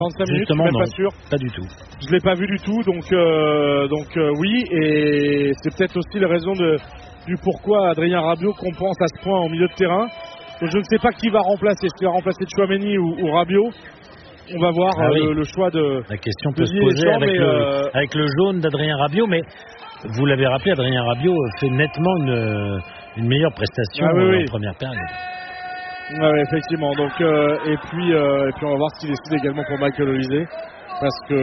45 minutes, Justement, je suis même non, pas sûr. Pas du tout. Je l'ai pas vu du tout, donc oui, et c'est peut-être aussi la raison du pourquoi Adrien Rabiot compense à ce point au milieu de terrain. Donc, je ne sais pas qui va remplacer, est-ce qu'il va remplacer Tchouaméni ou Rabiot. On va voir le choix de... La question peut se poser avec le jaune d'Adrien Rabiot, mais vous l'avez rappelé, Adrien Rabiot fait nettement une meilleure prestation en première période. Ouais, effectivement. Donc, et puis on va voir ce qu'il décide également pour Michael Olise, parce que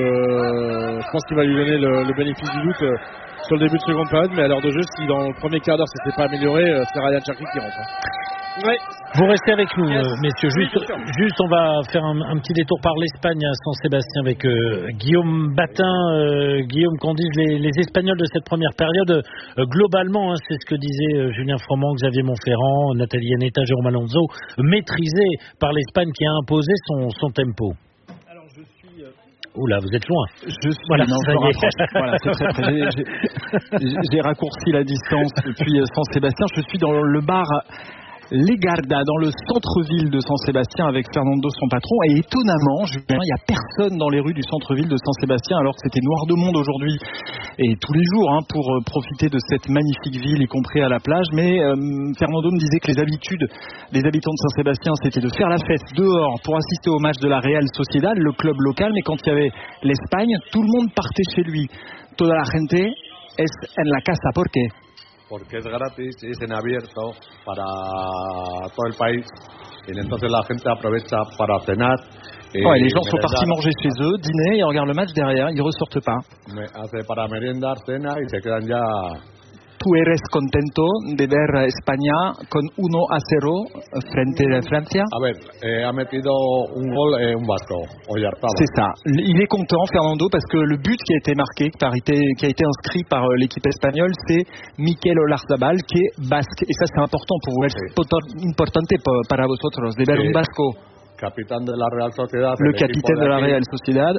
je pense qu'il va lui donner le bénéfice du doute sur le début de seconde période, mais à l'heure de jeu, si dans le premier quart d'heure ça s'est pas amélioré, c'est Ryan Cherki qui rentre. Oui. Vous restez avec nous, messieurs. Juste, on va faire un petit détour par l'Espagne à San-Sébastien avec Guillaume Batin. Guillaume, qu'on dise les Espagnols de cette première période, globalement, c'est ce que disaient Julien Froment, Xavier Monferrand, Nathalie Yaneta, Jérôme Alonso, maîtrisés par l'Espagne qui a imposé son tempo. Alors, je suis... Oula, vous êtes loin. Je suis... Voilà, c'est très près. J'ai raccourci la distance depuis San-Sébastien. Je suis dans le bar Legarda, dans le centre-ville de San-Sébastien avec Fernando, son patron, et étonnamment, il n'y a personne dans les rues du centre-ville de San-Sébastien alors que c'était noir de monde aujourd'hui et tous les jours pour profiter de cette magnifique ville, y compris à la plage. Mais Fernando me disait que les habitudes des habitants de San-Sébastien, c'était de faire la fête dehors pour assister au match de la Real Sociedad, le club local, mais quand il y avait l'Espagne, tout le monde partait chez lui. Toda la gente es en la casa, ¿por qué? Porque es gratis y es en abierto para todo el país y entonces la gente aprovecha para cenar. Les gens sont partis manger chez eux, dîner, et regardent le match derrière, ils ne ressortent pas. Hace para merendar, cena y se quedan ya. ¿Tú eres contento de ver España con 1-0 frente a Francia? A ver, ha metido un gol un vasco, Oyarzabal. C'est ça. Il est content, Fernando, parce que le but qui a été marqué, qui a été inscrit par l'équipe espagnole, c'est Mikel Oyarzabal, qui est basque. Et ça, c'est important pour vous. Es importante para vosotros de ver un vasco. Capitán de la Real Sociedad. Le capitaine de la Real Sociedad.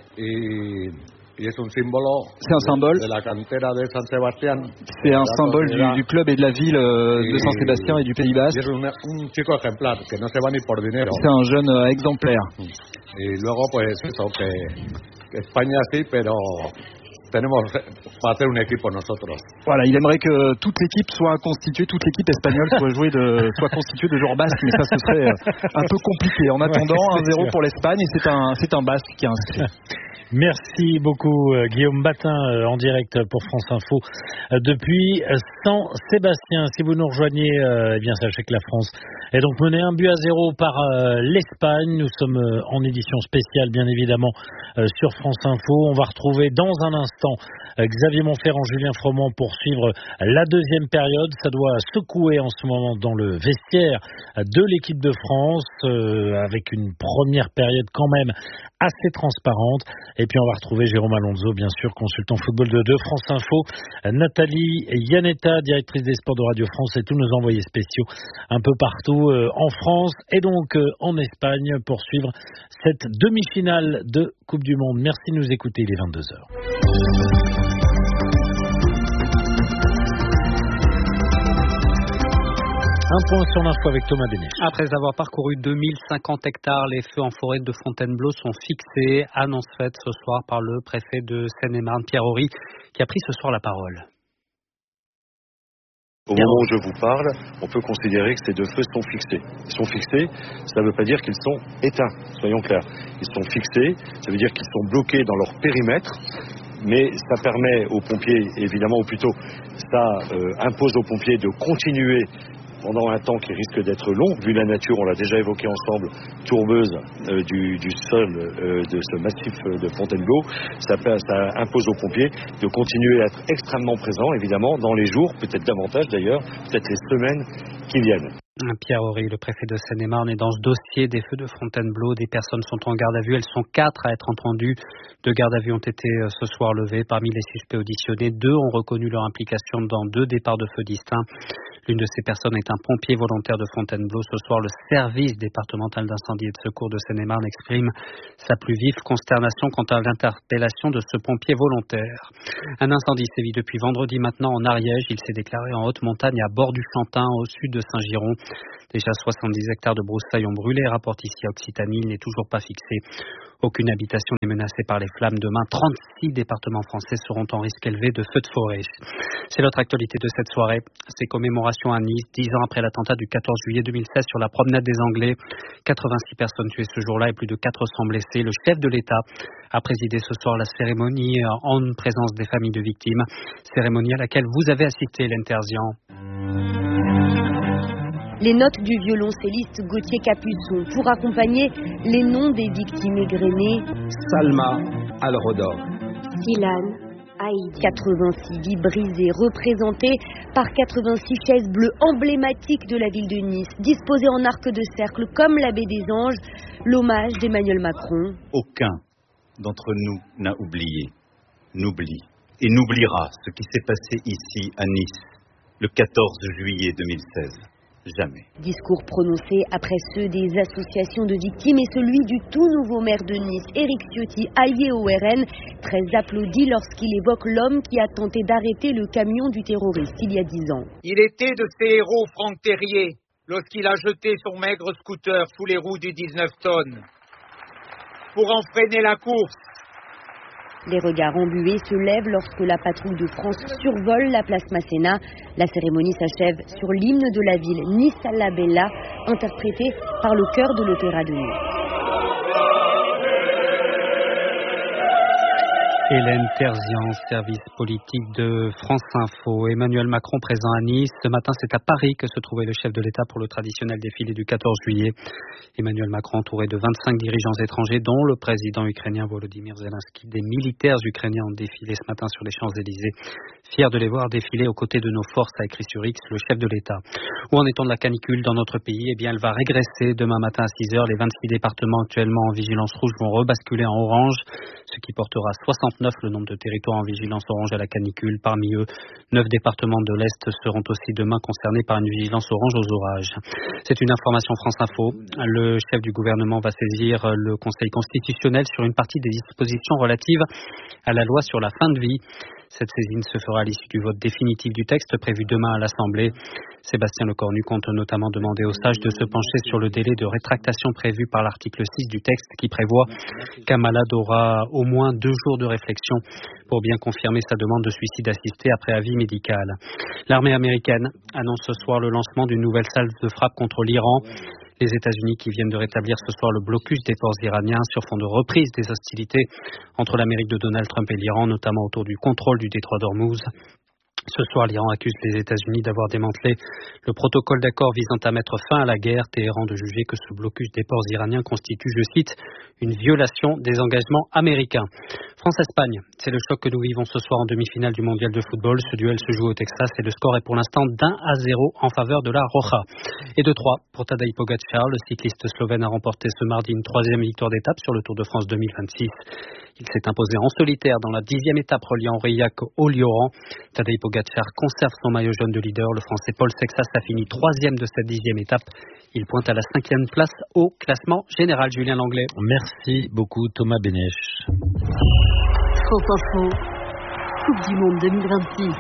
Y es un símbolo symbole de la cantera de San Sebastián. C'est un symbole du club et de la ville de San Sébastien et du Pays Basque. Es un chico ejemplar, que no se va ni por dinero. C'est un jeune exemplaire. Y luego, pues eso, que España sí, pero tenemos para hacer un equipo nosotros. Voilà, il aimerait que toute l'équipe espagnole soit constituée de joueurs basques, mais ça ce serait un peu compliqué. En attendant, 1-0 pour l'Espagne, et c'est un basque qui a inscrit. Merci beaucoup Guillaume Batin en direct pour France Info depuis San-Sébastien. Si vous nous rejoignez, bien sachez que la France est donc menée 1-0 par l'Espagne. Nous sommes en édition spéciale bien évidemment sur France Info. On va retrouver dans un instant Xavier Monferrand, Julien Froment pour suivre la deuxième période. Ça doit secouer en ce moment dans le vestiaire de l'équipe de France avec une première période quand même assez transparente. Et puis on va retrouver Jérôme Alonso, bien sûr, consultant football de France Info, Nathalie Yaneta, directrice des sports de Radio France, et tous nos envoyés spéciaux un peu partout en France et donc en Espagne pour suivre cette demi-finale de Coupe du Monde. Merci de nous écouter, il est 22h. Un point sur l'info avec Thomas Benet. Après avoir parcouru 2050 hectares, les feux en forêt de Fontainebleau sont fixés. Annonce faite ce soir par le préfet de Seine-et-Marne, Pierre Horry, qui a pris ce soir la parole. Au moment où je vous parle, on peut considérer que ces deux feux sont fixés. Ils sont fixés, ça ne veut pas dire qu'ils sont éteints, soyons clairs. Ils sont fixés, ça veut dire qu'ils sont bloqués dans leur périmètre. Mais ça permet aux pompiers, évidemment, ou plutôt, ça impose aux pompiers de continuer pendant un temps qui risque d'être long, vu la nature, on l'a déjà évoqué ensemble, tourbeuse du sol de ce massif de Fontainebleau. Ça impose aux pompiers de continuer à être extrêmement présents, évidemment, dans les jours, peut-être davantage d'ailleurs, peut-être les semaines qui viennent. Pierre Horry, le préfet de Seine-et-Marne, est dans ce dossier des feux de Fontainebleau. Des personnes sont en garde à vue. Elles sont 4 à être entendues. 2 gardes à vue ont été ce soir levées. Parmi les suspects auditionnés, 2 ont reconnu leur implication dans 2 départs de feu distincts. L'une de ces personnes est un pompier volontaire de Fontainebleau. Ce soir, le service départemental d'incendie et de secours de Seine-et-Marne exprime sa plus vive consternation quant à l'interpellation de ce pompier volontaire. Un incendie sévit depuis vendredi maintenant en Ariège. Il s'est déclaré en haute montagne à bord du Chantin, au sud de Saint-Giron. Déjà 70 hectares de broussailles ont brûlé, rapporte ici Occitanie. Il n'est toujours pas fixé. Aucune habitation n'est menacée par les flammes. Demain, 36 départements français seront en risque élevé de feux de forêt. C'est l'autre actualité de cette soirée. Ces commémorations à Nice, 10 ans après l'attentat du 14 juillet 2016 sur la promenade des Anglais. 86 personnes tuées ce jour-là et plus de 400 blessés. Le chef de l'État a présidé ce soir la cérémonie en présence des familles de victimes. Cérémonie à laquelle vous avez assisté, Hélène Terzian. Les notes du violoncelliste Gauthier Capuçon pour accompagner les noms des victimes égrenées. Salma Al-Rodor, Silan, Haït, 86 vies brisées, représentées par 86 chaises bleues emblématiques de la ville de Nice, disposées en arc de cercle comme la baie des Anges, l'hommage d'Emmanuel Macron. Aucun d'entre nous n'a oublié, n'oublie et n'oubliera ce qui s'est passé ici à Nice le 14 juillet 2016. Jamais. Discours prononcé après ceux des associations de victimes et celui du tout nouveau maire de Nice, Éric Ciotti, allié au RN, très applaudi lorsqu'il évoque l'homme qui a tenté d'arrêter le camion du terroriste il y a 10 ans. Il était de ces héros, Franck Terrier, lorsqu'il a jeté son maigre scooter sous les roues du 19 tonnes pour en freiner la course. Les regards embués se lèvent lorsque la patrouille de France survole la place Masséna. La cérémonie s'achève sur l'hymne de la ville, Nice alla bella, interprété par le chœur de l'Opéra de Nice. Hélène Terzian, service politique de France Info. Emmanuel Macron présent à Nice. Ce matin, c'est à Paris que se trouvait le chef de l'État pour le traditionnel défilé du 14 juillet. Emmanuel Macron entouré de 25 dirigeants étrangers, dont le président ukrainien Volodymyr Zelensky. Des militaires ukrainiens ont défilé ce matin sur les Champs-Élysées. Fiers de les voir défiler aux côtés de nos forces, a écrit sur X le chef de l'État. Où en est-on de la canicule dans notre pays? Eh bien, elle va régresser demain matin à 6h. Les 26 départements actuellement en vigilance rouge vont rebasculer en orange, ce qui portera 69 le nombre de territoires en vigilance orange à la canicule. Parmi eux, 9 départements de l'Est seront aussi demain concernés par une vigilance orange aux orages. C'est une information France Info. Le chef du gouvernement va saisir le Conseil constitutionnel sur une partie des dispositions relatives à la loi sur la fin de vie. Cette saisine se fera à l'issue du vote définitif du texte prévu demain à l'Assemblée. Sébastien Lecornu compte notamment demander aux sages de se pencher sur le délai de rétractation prévu par l'article 6 du texte qui prévoit qu'un malade aura au moins 2 jours de réflexion pour bien confirmer sa demande de suicide assisté après avis médical. L'armée américaine annonce ce soir le lancement d'une nouvelle salve de frappe contre l'Iran. Les États-Unis qui viennent de rétablir ce soir le blocus des ports iraniens sur fond de reprise des hostilités entre l'Amérique de Donald Trump et l'Iran, notamment autour du contrôle du détroit d'Ormuz. Ce soir, l'Iran accuse les États-Unis d'avoir démantelé le protocole d'accord visant à mettre fin à la guerre. Téhéran de juger que ce blocus des ports iraniens constitue, je cite, une violation des engagements américains. France-Espagne, c'est le choc que nous vivons ce soir en demi-finale du mondial de football. Ce duel se joue au Texas et le score est pour l'instant d'1-0 en faveur de la Roja. Et de 3 pour Tadej Pogačar. Le cycliste slovène a remporté ce mardi une 3e victoire d'étape sur le Tour de France 2026. Il s'est imposé en solitaire dans la 10e étape reliant Aurillac au Lioran. Tadej Pogačar conserve son maillot jaune de leader. Le Français Paul Sexas a fini 3e de cette 10e étape. Il pointe à la 5e place au classement général. Julien Langlais. Merci beaucoup Thomas Bénèche. France Info, Coupe du Monde 2026.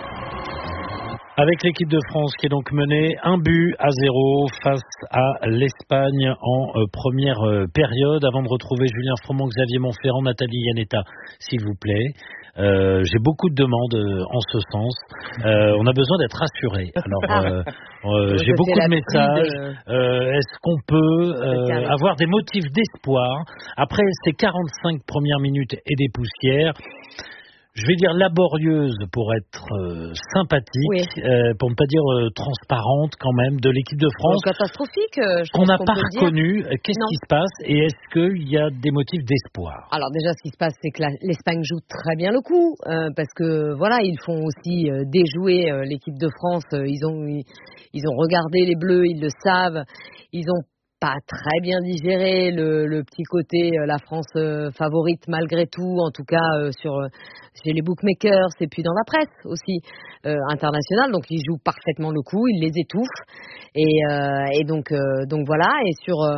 Avec l'équipe de France qui est donc menée 1-0 face à l'Espagne en première période. Avant de retrouver Julien Froment, Xavier Montferrand, Nathalie Yanetta, s'il vous plaît. J'ai beaucoup de demandes en ce sens. On a besoin d'être rassuré. Alors, j'ai beaucoup de messages. Est-ce qu'on peut avoir des motifs d'espoir après ces 45 premières minutes et des poussières? Je vais dire laborieuse pour être sympathique, oui. Pour ne pas dire transparente quand même, de l'équipe de France. Catastrophique, qu'on n'a pas reconnu. Qu'est-ce qui se passe et est-ce qu'il y a des motifs d'espoir? Alors déjà, ce qui se passe, c'est que l'Espagne joue très bien le coup, parce que voilà, ils font aussi déjouer l'équipe de France. Ils ont regardé les Bleus, ils le savent. Ils ont pas très bien digéré le petit côté la France favorite malgré tout, en tout cas chez les bookmakers et puis dans la presse aussi internationale. Donc ils jouent parfaitement le coup, ils les étouffent et donc voilà. Et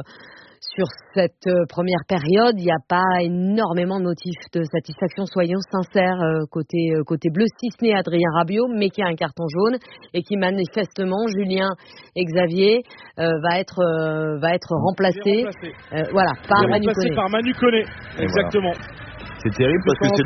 sur cette première période, il n'y a pas énormément de motifs de satisfaction, soyons sincères, côté bleu, si ce n'est Adrien Rabiot, mais qui a un carton jaune et qui manifestement, Julien et Xavier, va être remplacé, voilà, par Manu Koné. Par Manu Koné, exactement. Voilà. C'est terrible parce que c'est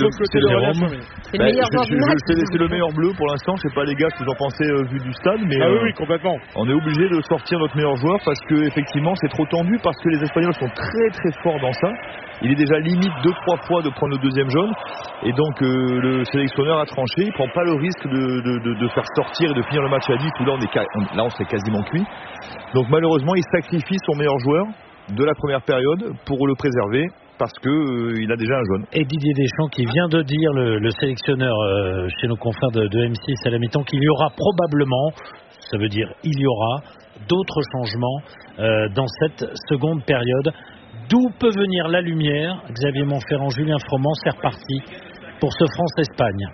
le meilleur joueur du match. C'est le meilleur bleu pour l'instant. Je sais pas les gars ce que vous en pensez vu du stade, mais oui, complètement. On est obligé de sortir notre meilleur joueur parce que effectivement c'est trop tendu, parce que les Espagnols sont très très forts dans ça. Il est déjà limite 2-3 fois de prendre le deuxième jaune et donc le sélectionneur a tranché. Il prend pas le risque de faire sortir et de finir le match à 10 où là on serait quasiment cuit. Donc malheureusement il sacrifie son meilleur joueur de la première période pour le préserver, parce que il a déjà un jaune. Et Didier Deschamps qui vient de dire, le sélectionneur chez nos confrères de M6 à la mi-temps, qu'il y aura probablement, ça veut dire il y aura d'autres changements dans cette seconde période. D'où peut venir la lumière? Xavier Montferrand, Julien Froment, c'est reparti pour ce France-Espagne.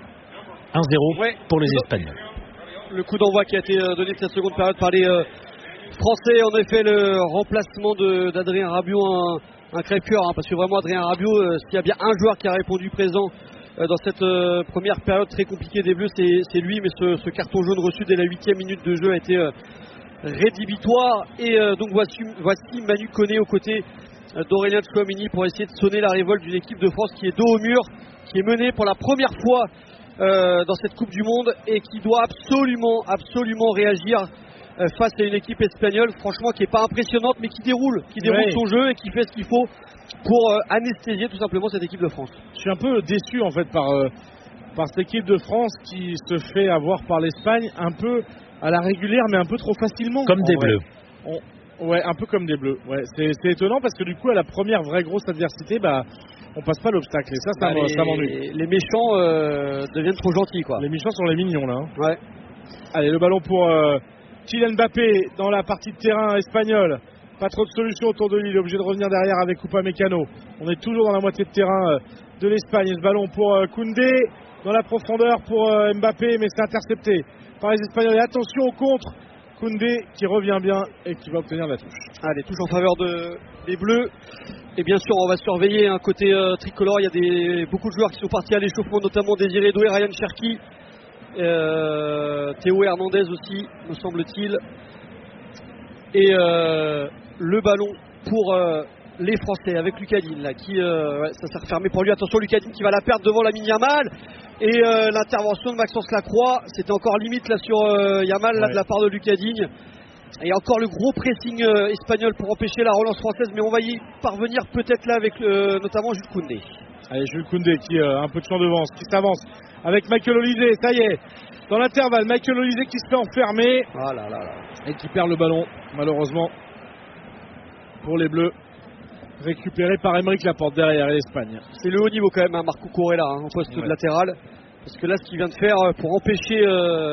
1-0 pour les Espagnols. Le coup d'envoi qui a été donné de cette seconde période par les Français, en effet, le remplacement d'Adrien Rabiot, un crève-cœur, parce que vraiment Adrien Rabiot, s'il y a bien un joueur qui a répondu présent dans cette première période très compliquée des Bleus, c'est lui, mais ce carton jaune reçu dès la 8e minute de jeu a été rédhibitoire. Et donc voici Manu Koné aux côtés d'Aurélien Tchouaméni pour essayer de sonner la révolte d'une équipe de France qui est dos au mur, qui est menée pour la première fois dans cette Coupe du Monde et qui doit absolument réagir face à une équipe espagnole, franchement, qui n'est pas impressionnante, mais qui déroule son jeu et qui fait ce qu'il faut pour anesthésier tout simplement cette équipe de France. Je suis un peu déçu en fait par cette équipe de France qui se fait avoir par l'Espagne un peu à la régulière, mais un peu trop facilement. Comme des Bleus. Ouais, un peu comme des Bleus. Ouais, c'est étonnant parce que du coup, à la première vraie grosse adversité, on passe pas l'obstacle. Et ça m'ennuie. Les méchants deviennent trop gentils, quoi. Les méchants sont les mignons là. Ouais. Allez, le ballon pour Kylian Mbappé dans la partie de terrain espagnole. Pas trop de solutions autour de lui. Il est obligé de revenir derrière avec Upamecano. On est toujours dans la moitié de terrain de l'Espagne. Et ce ballon pour Koundé dans la profondeur pour Mbappé, mais c'est intercepté par les Espagnols. Et attention au contre. Koundé qui revient bien et qui va obtenir la touche. Allez, touche en faveur des Bleus. Et bien sûr, on va surveiller un côté tricolore. Il y a beaucoup de joueurs qui sont partis à l'échauffement, notamment Désiré Doué, Ryan Cherki. Théo Hernandez aussi, me semble-t-il. Et le ballon pour les Français avec Lucadine là, qui ça s'est refermé pour lui. Attention, Lucadine qui va la perdre devant Lamine Yamal. Et l'intervention de Maxence Lacroix, c'était encore limite là sur Yamal là, de la part de Lucadine. Et encore le gros pressing espagnol pour empêcher la relance française, mais on va y parvenir peut-être là avec notamment Jules Koundé. Allez, Jules Koundé qui a un peu de champ devant, qui s'avance avec Michael Olise, ça y est, dans l'intervalle, Michael Olise qui se fait enfermer et qui perd le ballon, malheureusement, pour les Bleus, récupéré par Aymeric Laporte derrière l'Espagne. C'est le haut niveau quand même, Marco Corella, en poste de latéral, parce que là, ce qu'il vient de faire pour empêcher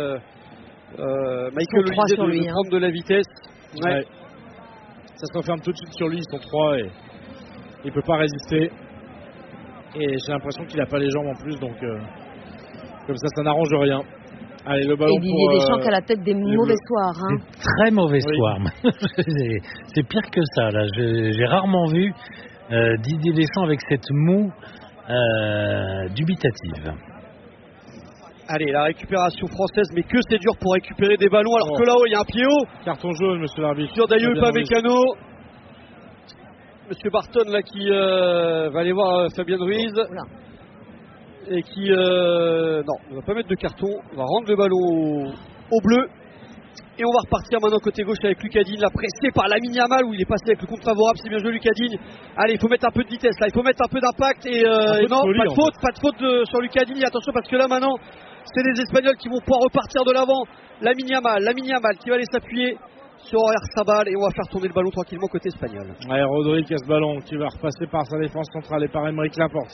Michael Olise de prendre de la vitesse. Ouais. Ça se referme tout de suite sur lui, ils sont 3 et il peut pas résister. Et j'ai l'impression qu'il n'a pas les jambes en plus, donc comme ça n'arrange rien. Allez, le ballon. Et Didier Deschamps qui a la tête des mauvais soirs. Hein. Très mauvais soirs. C'est pire que ça. Là, j'ai rarement vu Didier Deschamps avec cette moue dubitative. Allez, la récupération française, mais que c'est dur pour récupérer des ballons, alors que là-haut, il y a un pied haut. Carton jaune, monsieur l'arbitre. Sur Dayo Upamecano. Monsieur Barton, là, qui va aller voir Fabien Ruiz. Et qui... non, on va pas mettre de carton. On va rendre le ballon au bleu. Et on va repartir maintenant côté gauche avec Lucadine, là, pressé par Lamine Yamal, où il est passé avec le contre favorable. C'est bien joué, Lucadine. Allez, il faut mettre un peu de vitesse, là. Il faut mettre un peu d'impact. Et non, pas de faute sur Lucadine. Et attention, parce que là, maintenant, c'est les Espagnols qui vont pouvoir repartir de l'avant. Lamine Yamal qui va aller s'appuyer sur Oyarzabal et on va faire tourner le ballon tranquillement côté espagnol. Ouais, Rodri qui a ce ballon qui va repasser par sa défense centrale et par Aymeric Laporte.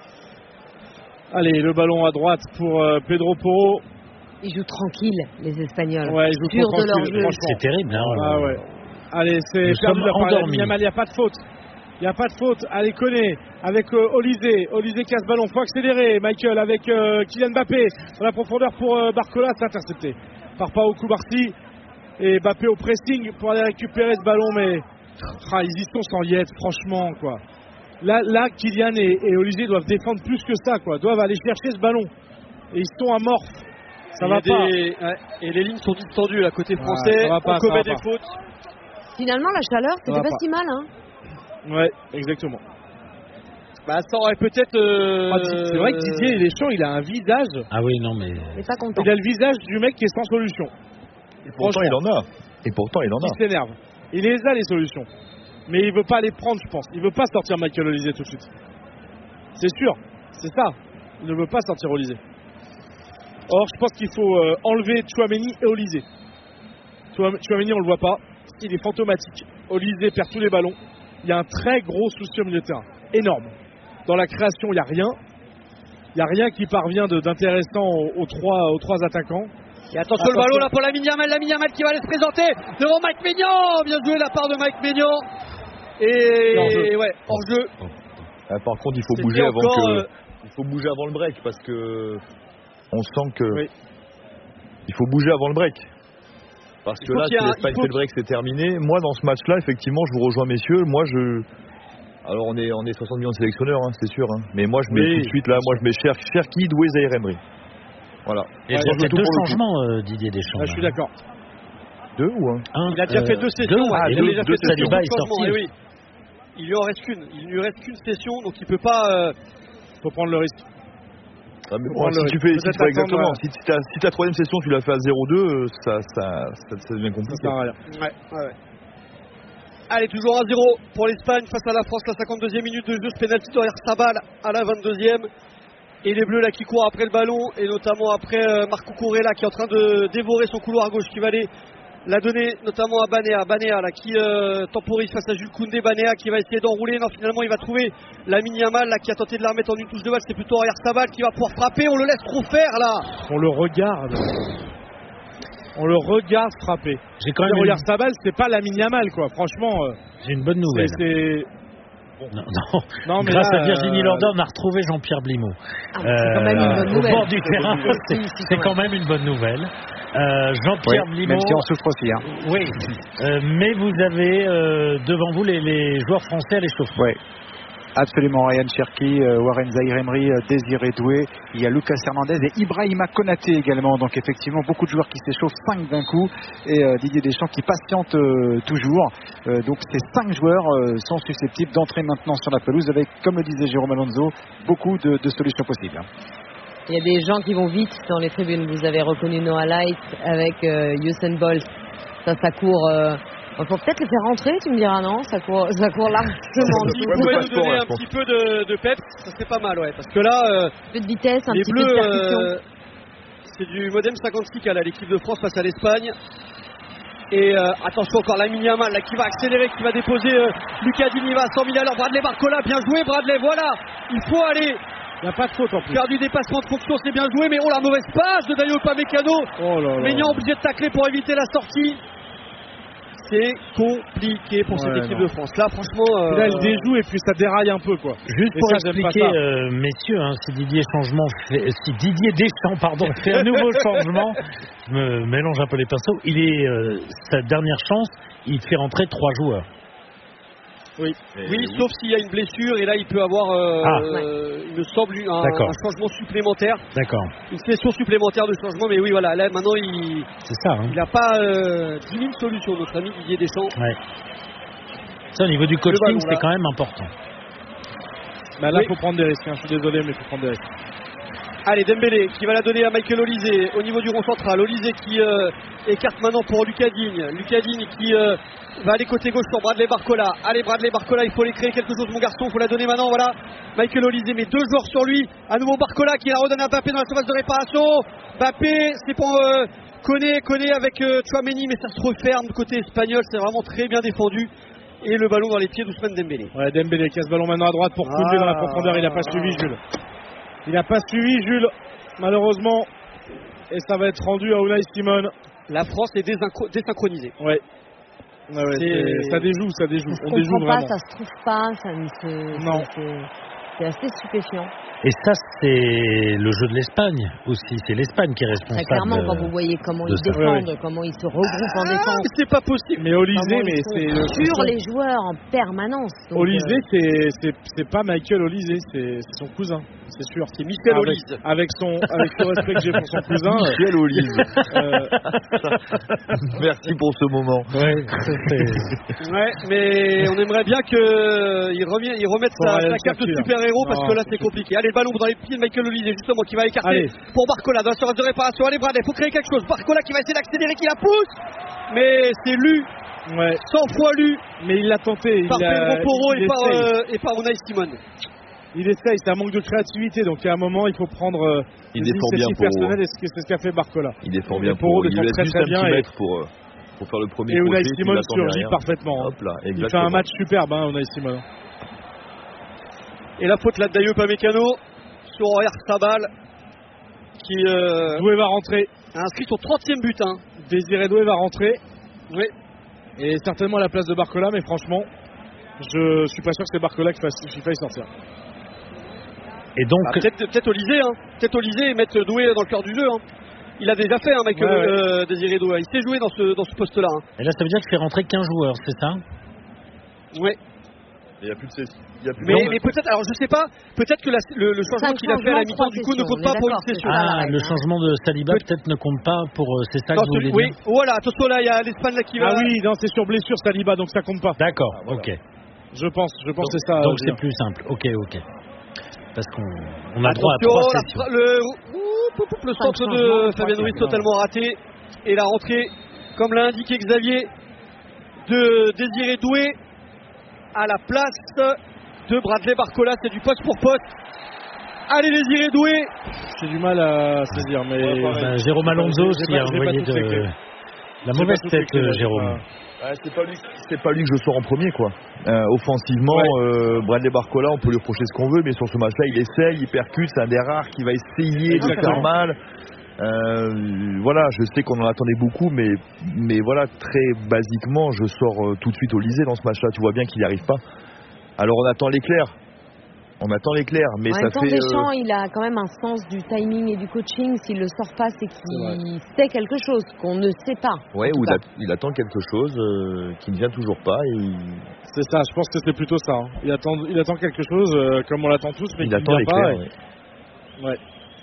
Allez, le ballon à droite pour Pedro Porro. Ils jouent tranquille, les Espagnols. Ouais, ils jouent sûrs de leur jeu. C'est terrible. Hein, ouais. Allez, c'est perdu de la part de Yamal, il n'y a pas de faute. Il n'y a pas de faute. Allez, Koné avec Olysée. Olysée casse ballon. Faut accélérer. Michael avec Kylian Mbappé. Dans la profondeur pour Barcola. C'est intercepté par Pau Koubarsi. Et Mbappé au pressing pour aller récupérer ce ballon. Mais ils y sont sans y être, franchement, quoi. Là Kylian et Olysée doivent défendre plus que ça, quoi. Doivent aller chercher ce ballon. Et ils sont amorphes. Ça va pas. Et les lignes sont distendues là, côté français. On commet des fautes. Finalement, la chaleur, c'était pas si mal, hein. Ouais, exactement. Ça aurait peut-être. C'est vrai que Didier Deschamps, il a un visage. Ah oui, non, mais. Il est pas content. Il a le visage du mec qui est sans solution. Et pourtant, il en a. Il s'énerve. Il les a, les solutions. Mais il veut pas les prendre, je pense. Il veut pas sortir Michael Olysée tout de suite. C'est sûr. C'est ça. Il ne veut pas sortir Olysée. Or, je pense qu'il faut enlever Tchouaméni et Olysée. Tchouaméni, on le voit pas. Il est fantomatique. Olysée perd tous les ballons. Il y a un très gros souci au milieu de terrain. Énorme. Dans la création, il n'y a rien. Il n'y a rien qui parvient d'intéressant aux trois attaquants. Et attention le ballon là pour Lamine Yamal qui va aller se présenter devant Mike Maignan. Bien joué de la part de Mike Maignan. Et ouais, hors jeu. Par contre, il faut bouger avant le break parce que on sent que il faut bouger avant le break. Parce que là, si l'Espagne fait le break, c'est terminé. Moi, dans ce match-là, effectivement, je vous rejoins, messieurs. Alors, on est 60 millions de sélectionneurs, hein, c'est sûr. Hein. Mais moi, je mets tout de suite, là, moi, je mets Cherki, Doué, Zaïre Emery. Voilà. Et il a fait 2 changements, Didier Deschamps. Je suis d'accord. 2 ou 1 Il a déjà fait 2 sessions. Il a déjà fait 2 Saliba est sorti. Oui. Il lui en reste qu'une. Il lui reste qu'une session, donc il peut pas. Faut prendre le risque. Ah mais bon, si tu fais exactement, si ta troisième session tu l'as fait à 0-2, ça devient compliqué. Ça sert à rien. Ouais. Allez, toujours 1-0 pour l'Espagne face à la France, la 52e minute de jeu, ce penalty d'Oyarzabal à la 22e. Et les Bleus là qui courent après le ballon, et notamment après Marco Correa qui est en train de dévorer son couloir à gauche, qui va aller la donner notamment à Banea là, qui temporise face à Jules Koundé. Banea qui va essayer d'enrouler, non finalement il va trouver Lamine Yamal là, qui a tenté de la remettre en une touche de balle. C'est plutôt Oyarzabal qui va pouvoir frapper, on le laisse trop faire là. On le regarde frapper. J'ai quand même Oyarzabal, c'est pas Lamine Yamal, quoi, franchement. J'ai une bonne nouvelle. Non, mais grâce à Virginie Lorda, on a retrouvé Jean-Pierre Blimaud. C'est quand même une bonne nouvelle. Au bord du terrain, c'est quand même une bonne nouvelle. Jean-Pierre Blimaud. Même si on souffre aussi. Hein. Oui, mais vous avez devant vous les joueurs français à l'échauffourée. Oui, absolument. Ryan Cherki, Warren Zaïre-Emery, Désiré Doué. Il y a Lucas Hernandez et Ibrahima Konaté également. Donc effectivement, beaucoup de joueurs qui s'échauffent 5 d'un coup. Et Didier Deschamps qui patiente toujours. Donc ces 5 joueurs sont susceptibles d'entrer maintenant sur la pelouse avec, comme le disait Jérôme Alonso, beaucoup de solutions possibles. Il y a des gens qui vont vite dans les tribunes. Vous avez reconnu Noah Lyles avec Usain Bolt. Ça court. Il faut peut-être le faire rentrer, tu me diras, non? Ça court largement. Si vous pouvez nous donner un petit peu de peps, ça serait pas mal, ouais. Parce que là, un peu de vitesse, un petit Bleus, peu de percussion. C'est du modem 56 à l'équipe de France face à l'Espagne. Et attention encore Lamine Yamal là, qui va accélérer, qui va déposer Lucas Digne, va à 100 000 à l'heure. Bradley Barcola, bien joué Bradley, voilà. Il faut aller. Il n'y a pas de faute en plus. Faire du dépassement de fonction, c'est bien joué, mais oh la mauvaise passe de Daniel Upamecano. Maignan obligé de tacler pour éviter la sortie. C'est compliqué pour cette équipe de France. Là, franchement. Là, elle déjoue et puis ça déraille un peu, quoi. Juste pour expliquer, messieurs, hein, si Didier Deschamps fait un nouveau changement, je me mélange un peu les pinceaux. Il est sa dernière chance, il fait rentrer 3 joueurs. Oui, sauf s'il y a une blessure et là il peut avoir, il me semble, un changement supplémentaire. D'accord. Une session supplémentaire de changement, mais oui, voilà, là maintenant il n'a pas 10 000 solutions, notre ami Didier Deschamps. Ouais. Ça, au niveau du coaching, c'est quand même important. Bah là, il faut prendre des risques, hein. Je suis désolé, mais il faut prendre des risques. Allez, Dembélé qui va la donner à Michael Olysée au niveau du rond central. Olysée qui écarte maintenant pour Lucas Digne. Lucas Digne qui va aller côté gauche sur Bradley Barcola. Allez, Bradley Barcola, il faut aller créer quelque chose, mon garçon. Il faut la donner maintenant. Voilà, Michael Olysée met 2 joueurs sur lui. À nouveau Barcola qui la redonne à Mbappé dans la surface de réparation. Mbappé, c'est pour Koné avec Tchouaméni, mais ça se referme côté espagnol. C'est vraiment très bien défendu. Et le ballon dans les pieds d'Ousmane Dembélé. Ouais, Dembélé qui a ce ballon maintenant à droite pour Koundé dans la profondeur. Il n'a pas suivi Jules. Il n'a pas suivi Jules, malheureusement. Et ça va être rendu à Unai Simon. La France est désynchronisée. Ouais. Ça déjoue. Ça On se déjoue comprend pas, vraiment. ça se trouve pas, ça ne se... Non. C'est assez stupéfiant. Et ça, c'est le jeu de l'Espagne aussi. C'est l'Espagne qui est responsable. Très clairement, quand vous voyez comment ils défendent, comment ils se regroupent en défense. C'est pas possible. Mais Olysée, c'est sur les joueurs en permanence. Olysée, c'est pas Michael Olysée, c'est son cousin, c'est sûr. C'est Michel Olise. Avec le respect que j'ai pour son cousin. Michel Olise. Merci pour ce moment. Ouais, mais on aimerait bien qu'il remette sa carte de super-héros parce que là c'est compliqué. Allez, le ballon dans les pieds de Michael Olise, justement, qui va écarter pour Barcola dans la surface de réparation. Allez, Bradley, il faut créer quelque chose. Barcola qui va essayer d'accélérer, qui la pousse, mais c'est lu. 100 fois lu. Mais il l'a tenté. Par Pedro Porro et par Unai Simon. Il essaye, c'est un manque de créativité. Donc à un moment, il faut prendre il défend bien personnel et c'est ce qu'a fait Barcola. Il défend bien Porro. Il lui laisse juste un petit mètre pour faire le premier crochet. Et Unai crochet, Simon surgit parfaitement. Hop là, il fait un match superbe, Unai Simon. Et la faute là de Dayo Upamecano sur Oyarzabal qui Doué va rentrer. A inscrit son 30e but. Désiré Doué va rentrer. Oui. Et certainement à la place de Barcola, mais franchement, je suis pas sûr que c'est Barcola qui faille sortir. Et donc peut-être Olysée, peut-être Olysée et mettre Doué dans le cœur du jeu. Il a déjà fait Michael Désiré Doué. Il sait jouer dans ce poste-là. Et là, ça veut dire qu'il fait rentrer qu'un joueur, c'est ça? Oui. Il n'y a plus de mais peut-être, alors je sais pas, peut-être que le changement qu'il a fait à la mi-temps du coup ne compte pas pour une session. Le changement de Saliba peut-être ne compte pas pour c'est ça que vous voulez dire. Oui, voilà, attention là, il y a l'Espagne là qui va. Ah oui, non, c'est sur blessure Saliba, donc ça compte pas. D'accord, ok. Je pense c'est ça. Donc c'est plus simple, ok. Parce qu'on a droit à 3 sessions. Le centre de Fabien Ruiz totalement raté et la rentrée, comme l'a indiqué Xavier, de Désiré Doué à la place de Bradley Barcola. C'est du poste pour poste. Allez, Désiré Doué. J'ai du mal à saisir, mais Jérôme Alonso aussi a envoyé la mauvaise tête, Jérôme. C'est pas lui que je sors en premier, quoi. Offensivement, Bradley Barcola, on peut lui reprocher ce qu'on veut, mais sur ce match-là, il essaye, il percute, c'est un des rares qui va essayer de faire mal. Voilà, je sais qu'on en attendait beaucoup, mais voilà, très basiquement, je sors tout de suite Olysée dans ce match-là. Tu vois bien qu'il n'y arrive pas. Alors on attend l'éclair. Mais en ça même temps, fait. Deschamps, il a quand même un sens du timing et du coaching. S'il le sort pas, c'est qu'il sait quelque chose qu'on ne sait pas. Ouais, ou il attend quelque chose qui ne vient toujours pas. C'est ça. Je pense que c'est plutôt ça. Il attend quelque chose, comme on l'attend tous, mais il attend l'éclair. Ouais.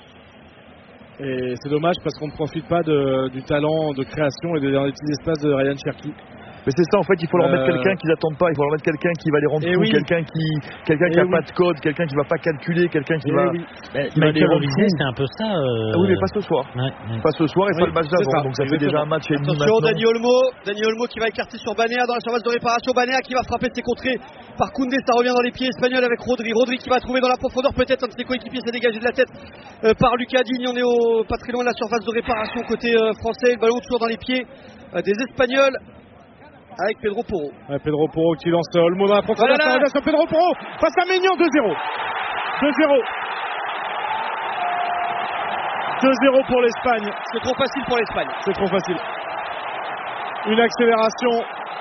Et c'est dommage parce qu'on ne profite pas du talent de création et des petits espaces de Ryan Cherki. Mais c'est ça, en fait, il faut leur mettre quelqu'un qu'ils n'attendent pas, il faut leur mettre quelqu'un qui va les rendre fous, quelqu'un qui n'a pas de code, quelqu'un qui ne va pas calculer, quelqu'un qui va les rendre fous. C'est un peu ça. Oui, mais pas ce soir. Pas ce soir et pas le match d'avant, donc ça fait déjà un match et demi maintenant. Attention, Dani Olmo qui va écarter sur Banea dans la surface de réparation. Banea qui va frapper ses contrées par Koundé, ça revient dans les pieds espagnols avec Rodri qui va trouver dans la profondeur, peut-être un de ses coéquipiers s'est dégagé de la tête par Lucas Digne. On est pas très loin de la surface de réparation côté français, le ballon toujours dans les pieds des Espagnols. Avec Pedro Porro. Pedro Porro qui lance Olmo dans la profondeur. Pedro Porro face à Maignan, 2-0. 2-0 pour l'Espagne. C'est trop facile pour l'Espagne. C'est trop facile. Une accélération.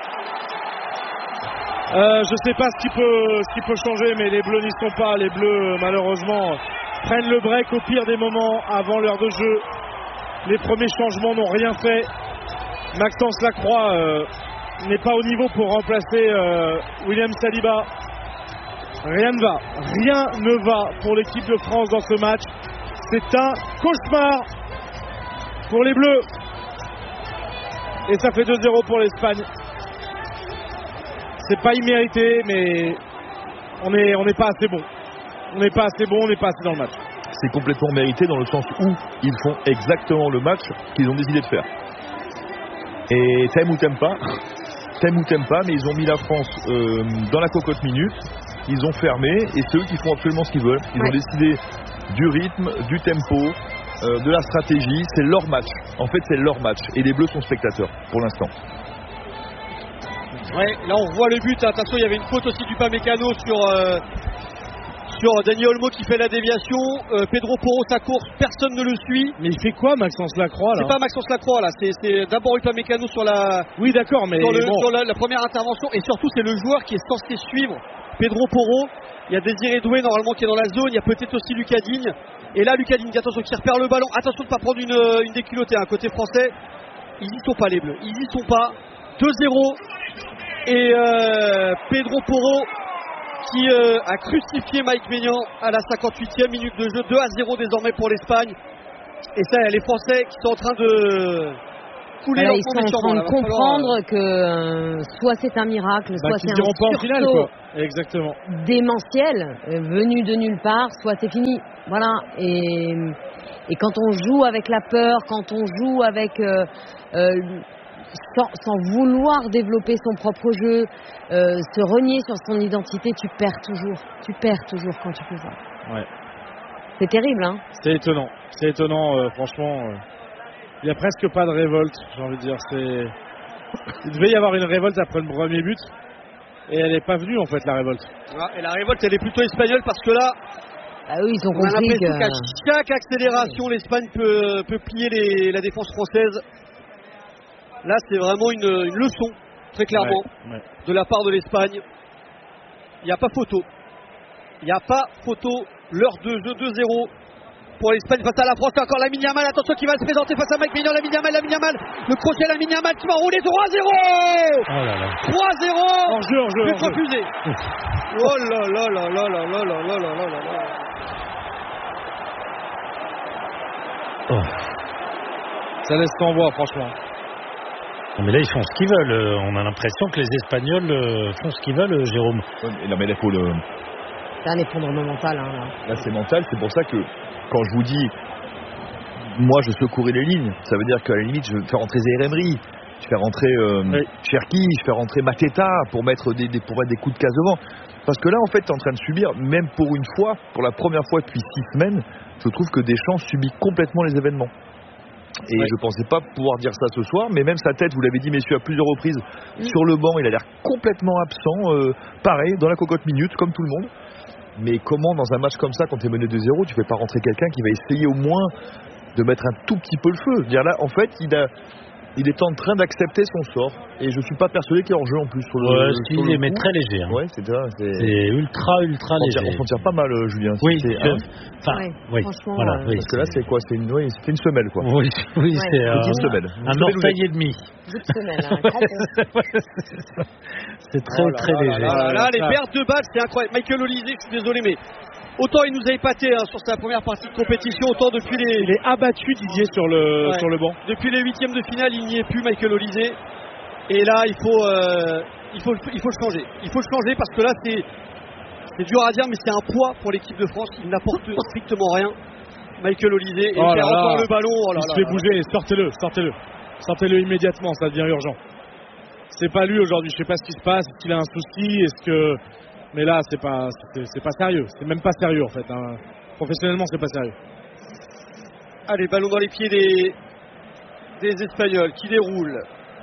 Je sais pas ce qui peut changer, mais les Bleus n'y sont pas. Les Bleus, malheureusement, prennent le break au pire des moments avant l'heure de jeu. Les premiers changements n'ont rien fait. Maxence Lacroix n'est pas au niveau pour remplacer William Saliba. Rien ne va pour l'équipe de France dans ce match. C'est un cauchemar pour les Bleus. Et ça fait 2-0 pour l'Espagne. C'est pas immérité, mais on n'est pas assez bon. On n'est pas assez dans le match. C'est complètement mérité dans le sens où ils font exactement le match qu'ils ont décidé de faire. Et t'aimes ou t'aimes pas, mais ils ont mis la France dans la cocotte minute, ils ont fermé, et c'est eux qui font absolument ce qu'ils veulent. Ils ont décidé du rythme, du tempo, de la stratégie, c'est leur match. En fait, c'est leur match, et les Bleus sont spectateurs, pour l'instant. Ouais, là on voit le but, attention, il y avait une faute aussi du Upamecano Attention, Dani Olmo qui fait la déviation. Pedro Porro, sa course, personne ne le suit. Mais il fait quoi, Maxence Lacroix, là? C'est pas Maxence Lacroix, là. C'est d'abord Upamecano sur la. Oui, d'accord, mais. Sur la première intervention. Et surtout, c'est le joueur qui est censé suivre Pedro Porro. Il y a Désiré Doué, normalement, qui est dans la zone. Il y a peut-être aussi Lucas Digne. Et là, Lucas Digne, attention, qui repère le ballon. Attention de ne pas prendre une déculottée. Côté français, ils y sont pas, les Bleus. Ils y sont pas. 2-0. Et Pedro Porro qui a crucifié Mike Maignan à la 58e minute de jeu. 2-0 désormais pour l'Espagne. Et ça, les Français qui sont en train de couler leur ils sont en train de comprendre que soit c'est un miracle, soit c'est un pas en finale, quoi. Exactement. Démentiel, venu de nulle part, soit c'est fini. Voilà. Et quand on joue avec la peur, quand on joue avec sans vouloir développer son propre jeu, se renier sur son identité, tu perds toujours quand tu fais ça. Ouais. C'est terrible, hein. C'est étonnant, franchement. Il n'y a presque pas de révolte, j'ai envie de dire. Il devait y avoir une révolte après le premier but, et elle n'est pas venue, en fait, la révolte. Et la révolte, elle est plutôt espagnole, parce que là, ils ont on a compris l'impression qu'à chaque accélération, l'Espagne peut plier la défense française. Là, c'est vraiment une leçon, très clairement, de la part de l'Espagne. Il n'y a pas photo. L'heure de jeu 2-0 pour l'Espagne face à la France. Encore Lamine Yamal, attention, qui va se présenter face à Mike Maignan. Lamine Yamal, le crochet Lamine Yamal qui va rouler 3-0. Oh là là. 3-0. En jeu. But refusé. Oh là là là là là là là là là là là. Oh. Ça laisse sans voix, franchement. Non, mais là, ils font ce qu'ils veulent. On a l'impression que les Espagnols font ce qu'ils veulent, Jérôme. Non, mais là, faut le. C'est un effondrement mental. Là, c'est mental. C'est pour ça que quand je vous dis, moi, je secourais les lignes. Ça veut dire qu'à la limite, je fais rentrer Zaïre Emery, je fais rentrer Cherki, je fais rentrer Mateta pour mettre des coups de casse devant. Parce que là, en fait, tu es en train de subir, même pour une fois, pour la première fois depuis 6 semaines, je trouve que Deschamps subit complètement les événements. Et je pensais pas pouvoir dire ça ce soir, mais même sa tête, vous l'avez dit messieurs à plusieurs reprises, sur le banc, il a l'air complètement absent, pareil, dans la cocotte minute, comme tout le monde. Mais comment, dans un match comme ça, quand tu es mené 2-0, tu fais pas rentrer quelqu'un qui va essayer au moins de mettre un tout petit peu le feu? Dire là, en fait, il est en train d'accepter son sort. Et je suis pas persuadé qu'il est en jeu en plus. Mais très léger. Hein. Ouais, c'est ultra léger. On s'en tire pas mal, Julien. Oui, franchement. Voilà, parce que là, c'est quoi? C'était une semelle, quoi. Oui, c'est une semelle. Un orteil et demi. C'est très léger. Là, les pertes de balles, c'est incroyable. Michael Olysée, je suis désolé, mais autant il nous a épaté sur sa première partie de compétition, autant depuis il est abattu, Didier, sur le banc. Depuis les 8e de finale, il n'y est plus, Michael Olysée. Et là, il faut le changer. Il faut le changer parce que là, c'est dur à dire, mais c'est un poids pour l'équipe de France. Il n'apporte strictement rien. Michael Olysée, et il perd encore le ballon. Il se fait bouger, sortez-le. Sortez-le immédiatement, ça devient urgent. C'est pas lui aujourd'hui, je sais pas ce qui se passe, est-ce qu'il a un souci, mais là c'est pas sérieux, c'est même pas sérieux en fait. Hein. Professionnellement, c'est pas sérieux. Allez, ballon dans les pieds des Espagnols qui déroulent.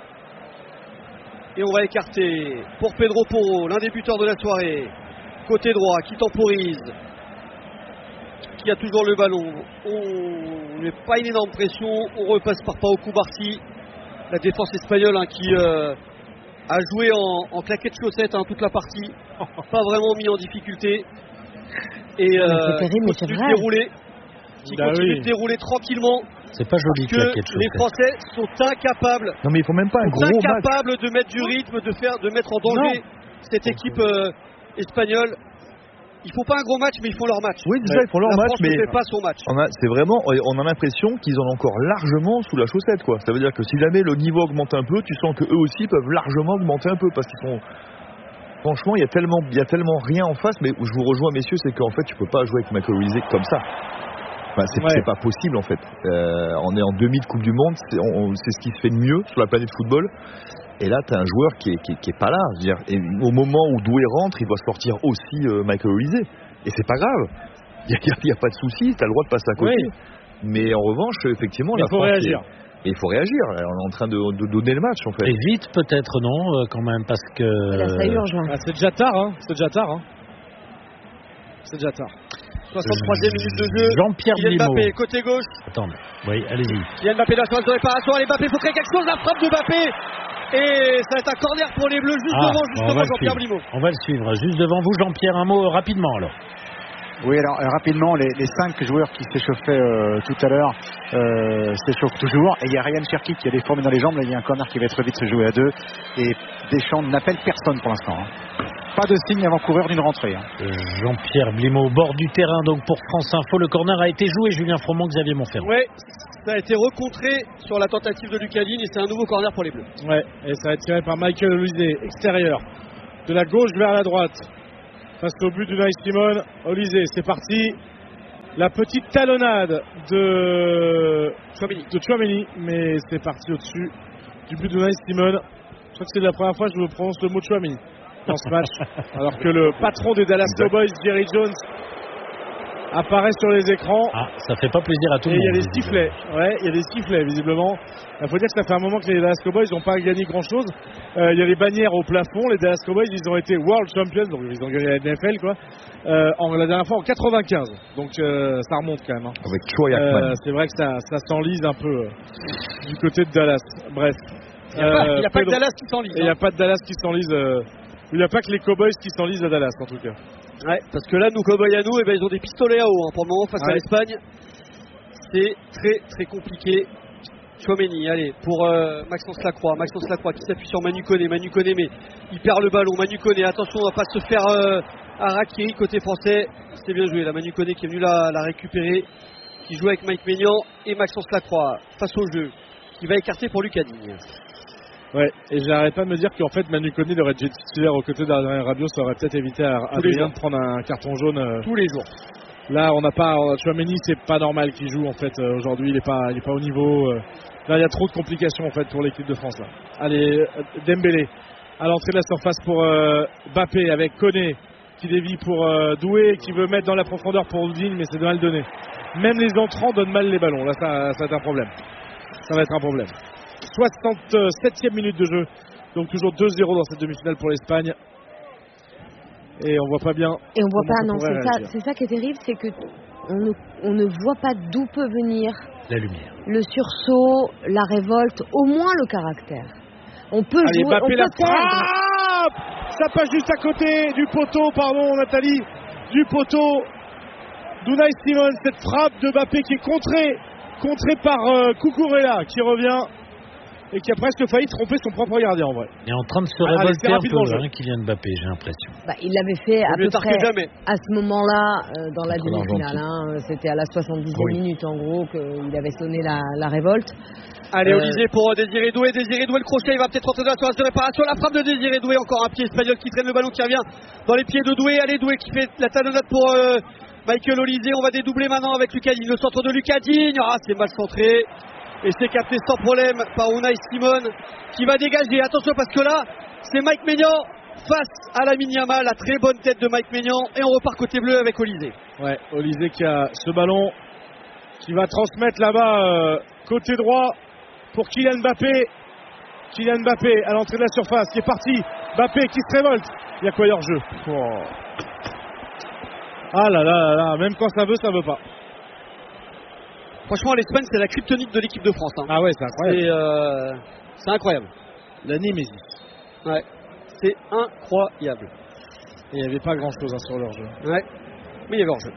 Et on va écarter pour Pedro Porro, l'un des buteurs de la soirée. Côté droit, qui temporise, qui a toujours le ballon. On met pas une énorme pression, on repasse par Pau Cubarsí. La défense espagnole qui a joué en claquette chaussette toute la partie, pas vraiment mis en difficulté. Et continue de dérouler tranquillement. C'est pas joli, claquette chaussette. Les Français sont incapables. Non mais il faut même pas un gros match. Incapables de mettre du rythme, de mettre en danger cette équipe espagnole. Ils font pas un gros match, mais ils font leur match. Oui, déjà, ils font leur match, mais ne fait pas son match. On a l'impression qu'ils en ont encore largement sous la chaussette, quoi. Ça veut dire que si jamais le niveau augmente un peu, tu sens que eux aussi peuvent largement augmenter un peu, parce qu'ils sont. Franchement, il y a tellement rien en face. Mais où je vous rejoins, messieurs, c'est qu'en fait, tu peux pas jouer avec Michael Olysée comme ça. Enfin, c'est pas possible en fait. On est en demi de Coupe du Monde, c'est ce qui se fait de mieux sur la planète football. Et là, tu as un joueur qui est pas là. Je veux dire, et au moment où Doué rentre, il doit sortir aussi Michael Olysée. Et c'est pas grave. Il n'y a pas de souci, tu as le droit de passer à côté. Oui. Mais en revanche, effectivement, il faut réagir. Et il faut réagir. On est en train de donner le match en fait. Et vite peut-être, non, quand même, parce que. Là, ça urge. C'est déjà tard, hein. C'est déjà tard. 63e minute de jeu. Jean-Pierre Kylian Blimaud. Mbappé, côté gauche. Attendez, oui, allez-y. Kylian Mbappé, la surface de réparation. Allez, Mbappé, il faut créer quelque chose. La frappe de Mbappé. Et ça va être un corner pour les Bleus, juste devant, justement, Jean-Pierre Blimaud. On va le suivre. Juste devant vous, Jean-Pierre, un mot rapidement alors. Oui, alors rapidement, les 5 joueurs qui s'échauffaient tout à l'heure s'échauffent toujours. Et il y a Ryan Cherki qui a des formes dans les jambes. Là, il y a un corner qui va être vite se jouer à 2. Et Deschamps n'appelle personne pour l'instant. Pas de signe avant-coureur d'une rentrée. Jean-Pierre Blimaud au bord du terrain, donc pour France Info. Le corner a été joué, Julien Froment, Xavier Monferrand. Oui, ça a été recontré sur la tentative de Lucas Digne et c'est un nouveau corner pour les Bleus. Ouais, et ça va être tiré par Michael Olise, extérieur. De la gauche vers la droite. Face au but d'Unai Simon. Olise, c'est parti. La petite talonnade de Tchouaméni, mais c'est parti au-dessus du but d'Unai Simon. Je crois que c'est la première fois que je prononce le mot Tchouaméni dans ce match. Alors que le patron des Dallas Cowboys, Jerry Jones, apparaît sur les écrans. Ah, ça fait pas plaisir à tout le monde. Et il y a des sifflets. Ouais, il y a des sifflets, visiblement. Il faut dire que ça fait un moment que les Dallas Cowboys n'ont pas gagné grand-chose. Il y a les bannières au plafond. Les Dallas Cowboys, ils ont été World Champions, donc ils ont gagné la NFL, quoi. La dernière fois en 95. Donc ça remonte quand même. Hein. Avec Troy Aikman. C'est vrai que ça s'enlise un peu du côté de Dallas. Bref. Il n'y a pas que Dallas qui s'enlise. Il n'y a pas de Dallas qui s'enlise. Il n'y a pas que les Cowboys qui s'enlisent à Dallas, en tout cas. Ouais, parce que là, nos Cowboys à nous, ils ont des pistolets à eau. Pour le moment, face à l'Espagne, c'est très très compliqué. Tchouaméni, allez, pour Maxence Lacroix. Maxence Lacroix qui s'appuie sur Manu Koné. Manu Koné, mais il perd le ballon. Manu Koné, attention, on ne va pas se faire harakiri côté français. C'est bien joué, là. Manu Koné qui est venu la récupérer, qui joue avec Mike Maignan et Maxence Lacroix face au jeu, qui va écarter pour Lucas Digne. Ouais, et j'arrête pas de me dire qu'en fait Manu Koné, le Red Jet titulaire aux côtés d'Adrien Rabiot, ça aurait peut-être évité à Adrien de prendre un carton jaune tous les jours. Là, on n'a pas Tchouaméni, c'est pas normal qu'il joue en fait aujourd'hui, il est pas au niveau. Là, il y a trop de complications en fait pour l'équipe de France là. Allez, Dembélé à l'entrée de la surface pour Mbappé avec Koné qui dévie pour Doué, qui veut mettre dans la profondeur pour Digne, mais c'est mal donné. Même les entrants donnent mal les ballons. Là, ça va être un problème. Ça va être un problème. 67e minute de jeu, donc toujours 2-0 dans cette demi-finale pour l'Espagne. Et on voit pas bien. Et on voit pas, non, c'est ça qui est terrible, c'est que on ne voit pas d'où peut venir la lumière, le sursaut, la révolte, au moins le caractère. On peut jouer, on peut perdre. Ça passe juste à côté du poteau, pardon Nathalie, du poteau d'Unai Simon, cette frappe de Mbappé qui est contrée par Cucurella qui revient et qui a presque failli tromper son propre gardien en vrai. Il est en train de se révolter un peu, Kylian Mbappé, j'ai l'impression. Il l'avait fait à peu près à ce moment-là dans la demi-finale. C'était à la 70e minute en gros qu'il avait sonné la révolte. Allez, Olise pour Désiré Doué. Désiré Doué, le crochet, il va peut-être rentrer dans la surface de réparation. La frappe de Désiré Doué, encore un pied espagnol qui traîne le ballon qui revient dans les pieds de Doué. Allez, Doué qui fait la talonnade pour Michael Olise. On va dédoubler maintenant avec Lucas Digne. Le centre de Lucas Digne. Ah, c'est mal centré. Et c'est capté sans problème par Unai Simon qui va dégager. Attention parce que là, c'est Mike Maignan face à Lamine Yamal. La très bonne tête de Mike Maignan. Et on repart côté bleu avec Olise. Ouais, Olise qui a ce ballon qui va transmettre là-bas côté droit pour Kylian Mbappé. Kylian Mbappé à l'entrée de la surface qui est parti. Mbappé qui se révolte. Il y a quoi hors jeu? Ah là là là, même quand ça veut pas. Franchement, l'Espagne, c'est la kryptonite de l'équipe de France. Ah ouais, c'est incroyable. C'est incroyable. La Némésis. Ouais, c'est incroyable. Et il n'y avait pas grand-chose sur leur jeu. Ouais, mais il y avait hors-jeu.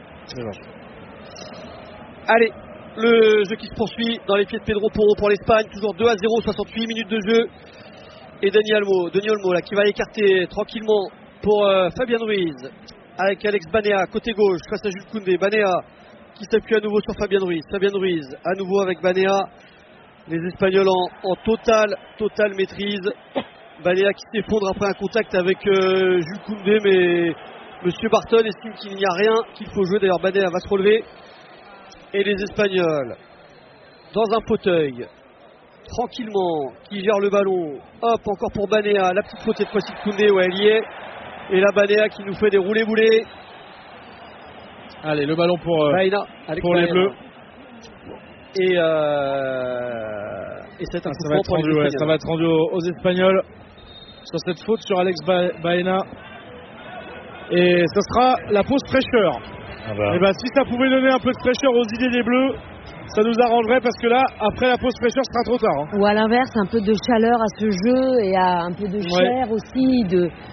Allez, le jeu qui se poursuit dans les pieds de Pedro Porro pour l'Espagne. Toujours 2-0, 68 minutes de jeu. Et Dani Olmo là, qui va écarter tranquillement pour Fabien Ruiz. Avec Alex Banea, côté gauche, face à Jules Koundé. Banea qui s'appuie à nouveau sur Fabien Ruiz. Fabien Ruiz, à nouveau avec Banea. Les Espagnols en totale maîtrise. Banea qui s'effondre après un contact avec Jules Koundé, mais Monsieur Barton estime qu'il n'y a rien qu'il faut jouer. D'ailleurs, Banea va se relever. Et les Espagnols, dans un fauteuil, tranquillement, qui gère le ballon. Hop, encore pour Banea. La petite faute cette fois-ci de Koundé, ouais, elle y est. Et la Banea qui nous fait des roulés-boulés. Allez, le ballon pour les Bleus. Et c'est un coup franc pour les Espagnols. Ça va être rendu aux Espagnols sur cette faute sur Alex Baena. Et ce sera la pause fraîcheur. Et ben si ça pouvait donner un peu de fraîcheur aux idées des Bleus, ça nous arrangerait parce que là, après la pause fraîcheur, ce sera trop tard. Ou à l'inverse, un peu de chaleur à ce jeu et à un peu de chair aussi,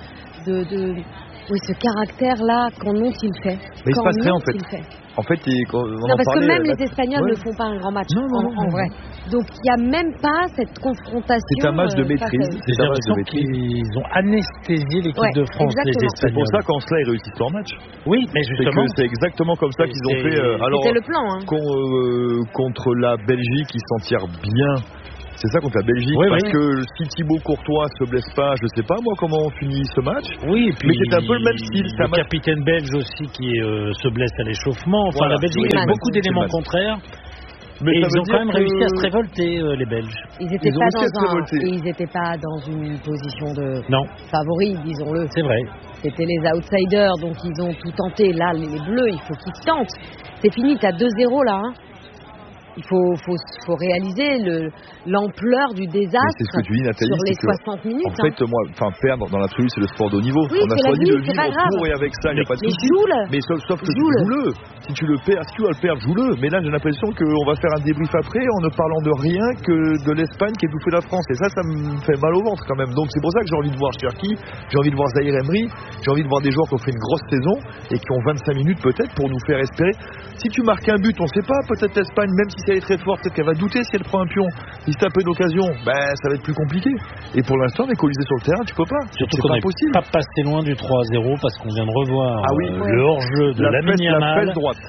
oui, ce caractère-là, qu'en ont-ils fait? Mais il se passerait en fait. En fait, parce que même les Espagnols ne font pas un grand match en vrai. Donc il n'y a même pas cette confrontation. C'est un match de maîtrise. C'est un match de maîtrise. Ils ont anesthésié l'équipe de France, les Espagnols. C'est pour ça qu'en cela, ils réussissent leur match. Oui, mais justement. C'est exactement comme ça qu'ils ont fait. C'était le plan. Contre la Belgique, ils s'en tirent bien. C'est ça contre la Belgique, parce que si Thibaut Courtois se blesse pas, je sais pas moi comment on finit ce match. Oui, et puis mais c'est un peu le même style. Le capitaine belge aussi qui se blesse à l'échauffement. Enfin, la Belgique a beaucoup d'éléments contraires. Mais ils ont quand même réussi à se révolter, les Belges. Ils n'étaient pas dans une position de favori, disons-le. C'est vrai. C'était les outsiders, donc ils ont tout tenté. Là, les Bleus, il faut qu'ils tentent. C'est fini, t'as 2-0 là. Il faut réaliser l'ampleur du désastre c'est ce que tu dis, Nathalie, sur les 60 minutes. En fait, moi, perdre dans l'absolu, c'est le sport de haut niveau. Oui, on a choisi de vivre pour et avec ça, il n'y a pas de souci. Mais sauf que joue-le. Si tu le perds, si tu dois le perdre, joue-le. Mais là, j'ai l'impression qu'on va faire un débrief après en ne parlant de rien que de l'Espagne qui a bouffé la France. Et ça me fait mal au ventre quand même. Donc c'est pour ça que j'ai envie de voir Cherki, j'ai envie de voir Zahir Emery, j'ai envie de voir des joueurs qui ont fait une grosse saison et qui ont 25 minutes peut-être pour nous faire espérer. Si tu marques un but, on ne sait pas, peut-être l'Espagne, même si elle est très forte, peut-être qu'elle va douter si elle prend un pion. Si tu as peu d'occasion, ça va être plus compliqué. Et pour l'instant, avec Colisée sur le terrain, tu peux pas. Surtout qu'on n'est pas passé loin du 3-0 parce qu'on vient de revoir le hors-jeu de Lamine Yamal. La fesse droite.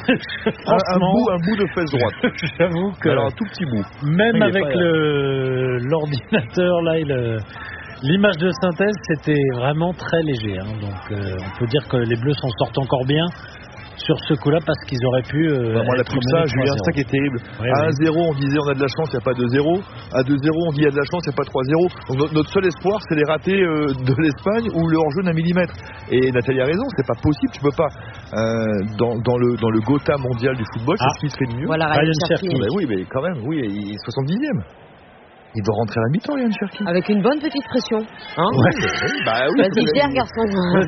un bout de fesse droite. J'avoue que. Alors un tout petit bout. Même avec l'ordinateur, là, l'image de synthèse, c'était vraiment très léger. Donc on peut dire que les Bleus s'en sortent encore bien sur ce coup-là parce qu'ils auraient pu. Moi, la plus ça, Julien, ça qui est terrible. À 1-0, on disait on a de la chance, il n'y a pas 2-0. À 2-0, on dit il y a de la chance, il n'y a pas 3-0. Donc notre seul espoir, c'est les ratés de l'Espagne ou le hors-jeu d'un millimètre. Et Nathalie a raison, c'est pas possible, tu peux pas. Dans le Gotha mondial du football, c'est ce qui se fait de mieux. Voilà, Ryan Cherki. Oui, mais quand même, il est 70e. Il doit rentrer à la mi-temps, Ryan Cherki. Avec une bonne petite pression. Vas-y, fier, garçon.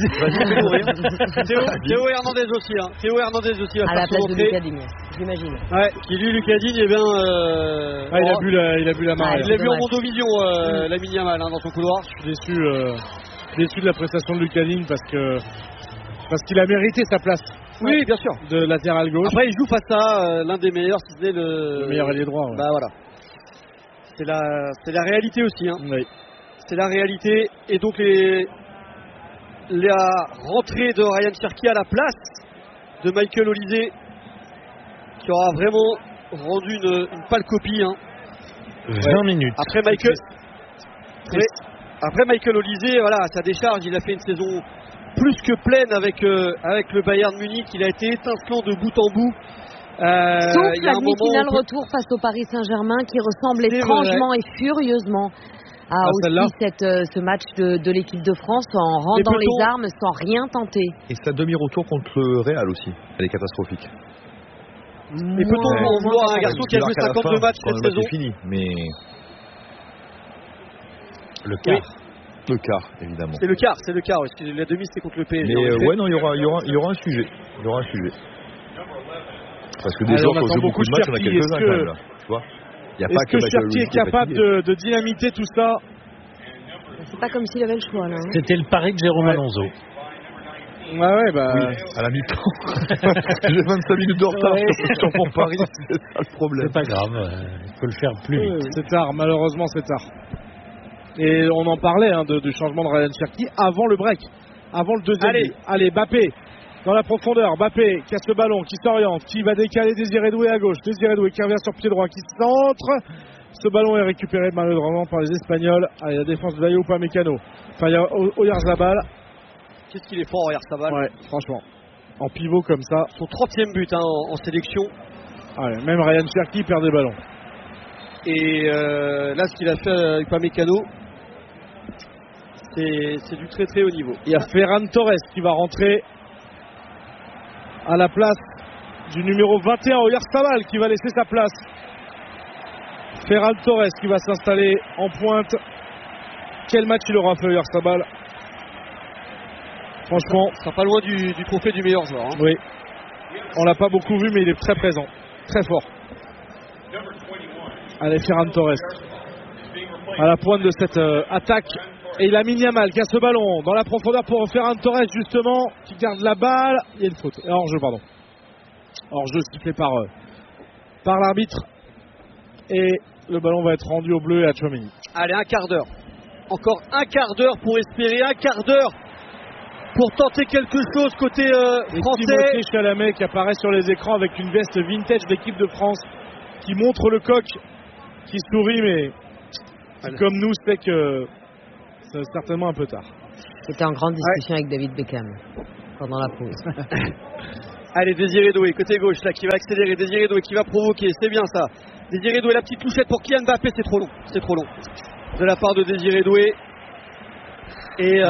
Théo Hernandez aussi. Théo Hernandez aussi. À la place de Lucas Digne, j'imagine. Ouais, qui lui, Lucas Digne, il a bu la main. Il l'a vu en Mondovision, Lamine Yamal, dans son couloir. Je suis déçu de la prestation de Lucas Digne parce qu'il a mérité sa place. Oui, bien sûr. De latéral gauche. Après, il joue face à l'un des meilleurs, si ce n'est le meilleur ailier droit. Bah voilà. C'est la réalité aussi. Oui. C'est la réalité. Et donc la rentrée de Ryan Cherki à la place de Michael Olise, qui aura vraiment rendu une pâle copie. 20 minutes. Après Michael Olise, voilà, à sa décharge, il a fait une saison plus que pleine avec le Bayern Munich. Il a été étincelant de bout en bout. Sauf la demi-finale retour face au Paris Saint-Germain qui ressemble étrangement et furieusement à ce match de l'équipe de France en rendant les armes sans rien tenter. Et sa demi-retour contre le Real aussi, elle est catastrophique. Et peut-on en vouloir un garçon qui a joué 52 matchs cette saison? C'est fini, mais le quart. Le quart, évidemment. C'est le quart, parce que la demi c'était contre le PSG. Mais il y aura un sujet. Parce que des joueurs qui ont joué beaucoup de matchs, on a quelques-uns quand même là. Tu vois, est-ce que Cherki est capable de dynamiter tout ça? C'est pas comme s'il avait le choix là. C'était le pari de Jérôme Alonso. Oui, à la mi-temps. J'ai 25 minutes de retard sur mon pari, c'est ça le problème. C'est pas grave, il faut le faire plus vite. C'est tard, malheureusement c'est tard. Et on en parlait du changement de Ryan Cherki avant le break, avant le deuxième. Allez, Mbappé. Dans la profondeur, Mbappé casse le ballon, qui s'oriente, qui va décaler Désiré Doué à gauche. Désiré Doué qui revient sur pied droit, qui centre. Ce ballon est récupéré malheureusement par les Espagnols. Allez, la défense de Dayo Upamecano. Enfin, il y a Oyarzabal. Qu'est-ce qu'il est fort, Oyarzabal. Ouais, franchement. En pivot comme ça. Son 30e but en sélection. Allez, même Ryan Cherki perd des ballons. Et là, ce qu'il a fait avec Upamecano, c'est du très très haut niveau. Il y a Ferran Torres qui va rentrer à la place du numéro 21, Oyarzabal, qui va laisser sa place. Ferran Torres qui va s'installer en pointe. Quel match il aura fait, Oyarzabal? Franchement, ça sera pas loin du trophée du meilleur joueur. Hein. Oui. On l'a pas beaucoup vu, mais il est très présent, très fort. Allez, Ferran Torres à la pointe de cette attaque. Et il a mis Yamal qui a ce ballon dans la profondeur pour Ferran Torres, justement, qui garde la balle. Il y a une faute. Hors-jeu, pardon. Hors-jeu sifflé par l'arbitre. Et le ballon va être rendu au bleu et à Tchouaméni. Allez, un quart d'heure. Encore un quart d'heure pour espérer, un quart d'heure pour tenter quelque chose côté français. Timothée Chalamet qui apparaît sur les écrans avec une veste vintage d'équipe de France qui montre le coq, qui sourit, mais qui, comme nous, sait que c'est certainement un peu tard. C'était en grande discussion avec David Beckham pendant la pause. Allez, Désiré Doué, côté gauche, là, qui va accélérer. Désiré Doué qui va provoquer, c'est bien ça. Désiré Doué, la petite touchette pour Kylian Mbappé, c'est trop long. C'est trop long. De la part de Désiré Doué. Et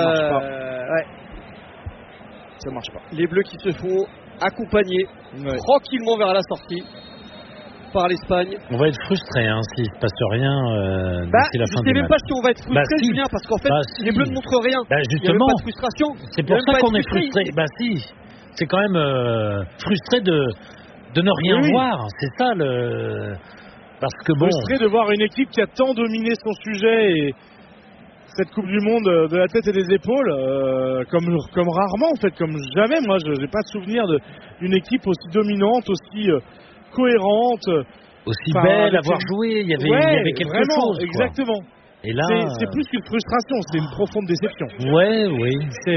ça marche pas. Les Bleus qui se font accompagner tranquillement vers la sortie par l'Espagne. On va être frustré s'il ne se passe rien d'ici la fin du match. Je ne sais même pas si on va être frustré, Julien, parce qu'en fait, les Bleus ne montrent rien. Justement, il n'y a même pas de frustration. C'est pour ça qu'on est frustré. C'est quand même frustré de ne rien voir. C'est ça le... Parce que frustré de voir une équipe qui a tant dominé son sujet et cette Coupe du Monde de la tête et des épaules, comme rarement en fait, comme jamais. Moi, je n'ai pas de souvenir d'une équipe aussi dominante, aussi cohérente, aussi belle à voir jouer. Il y avait quelque chose. Quoi. Exactement. Et là, c'est plus qu'une frustration, c'est une profonde déception. Oui.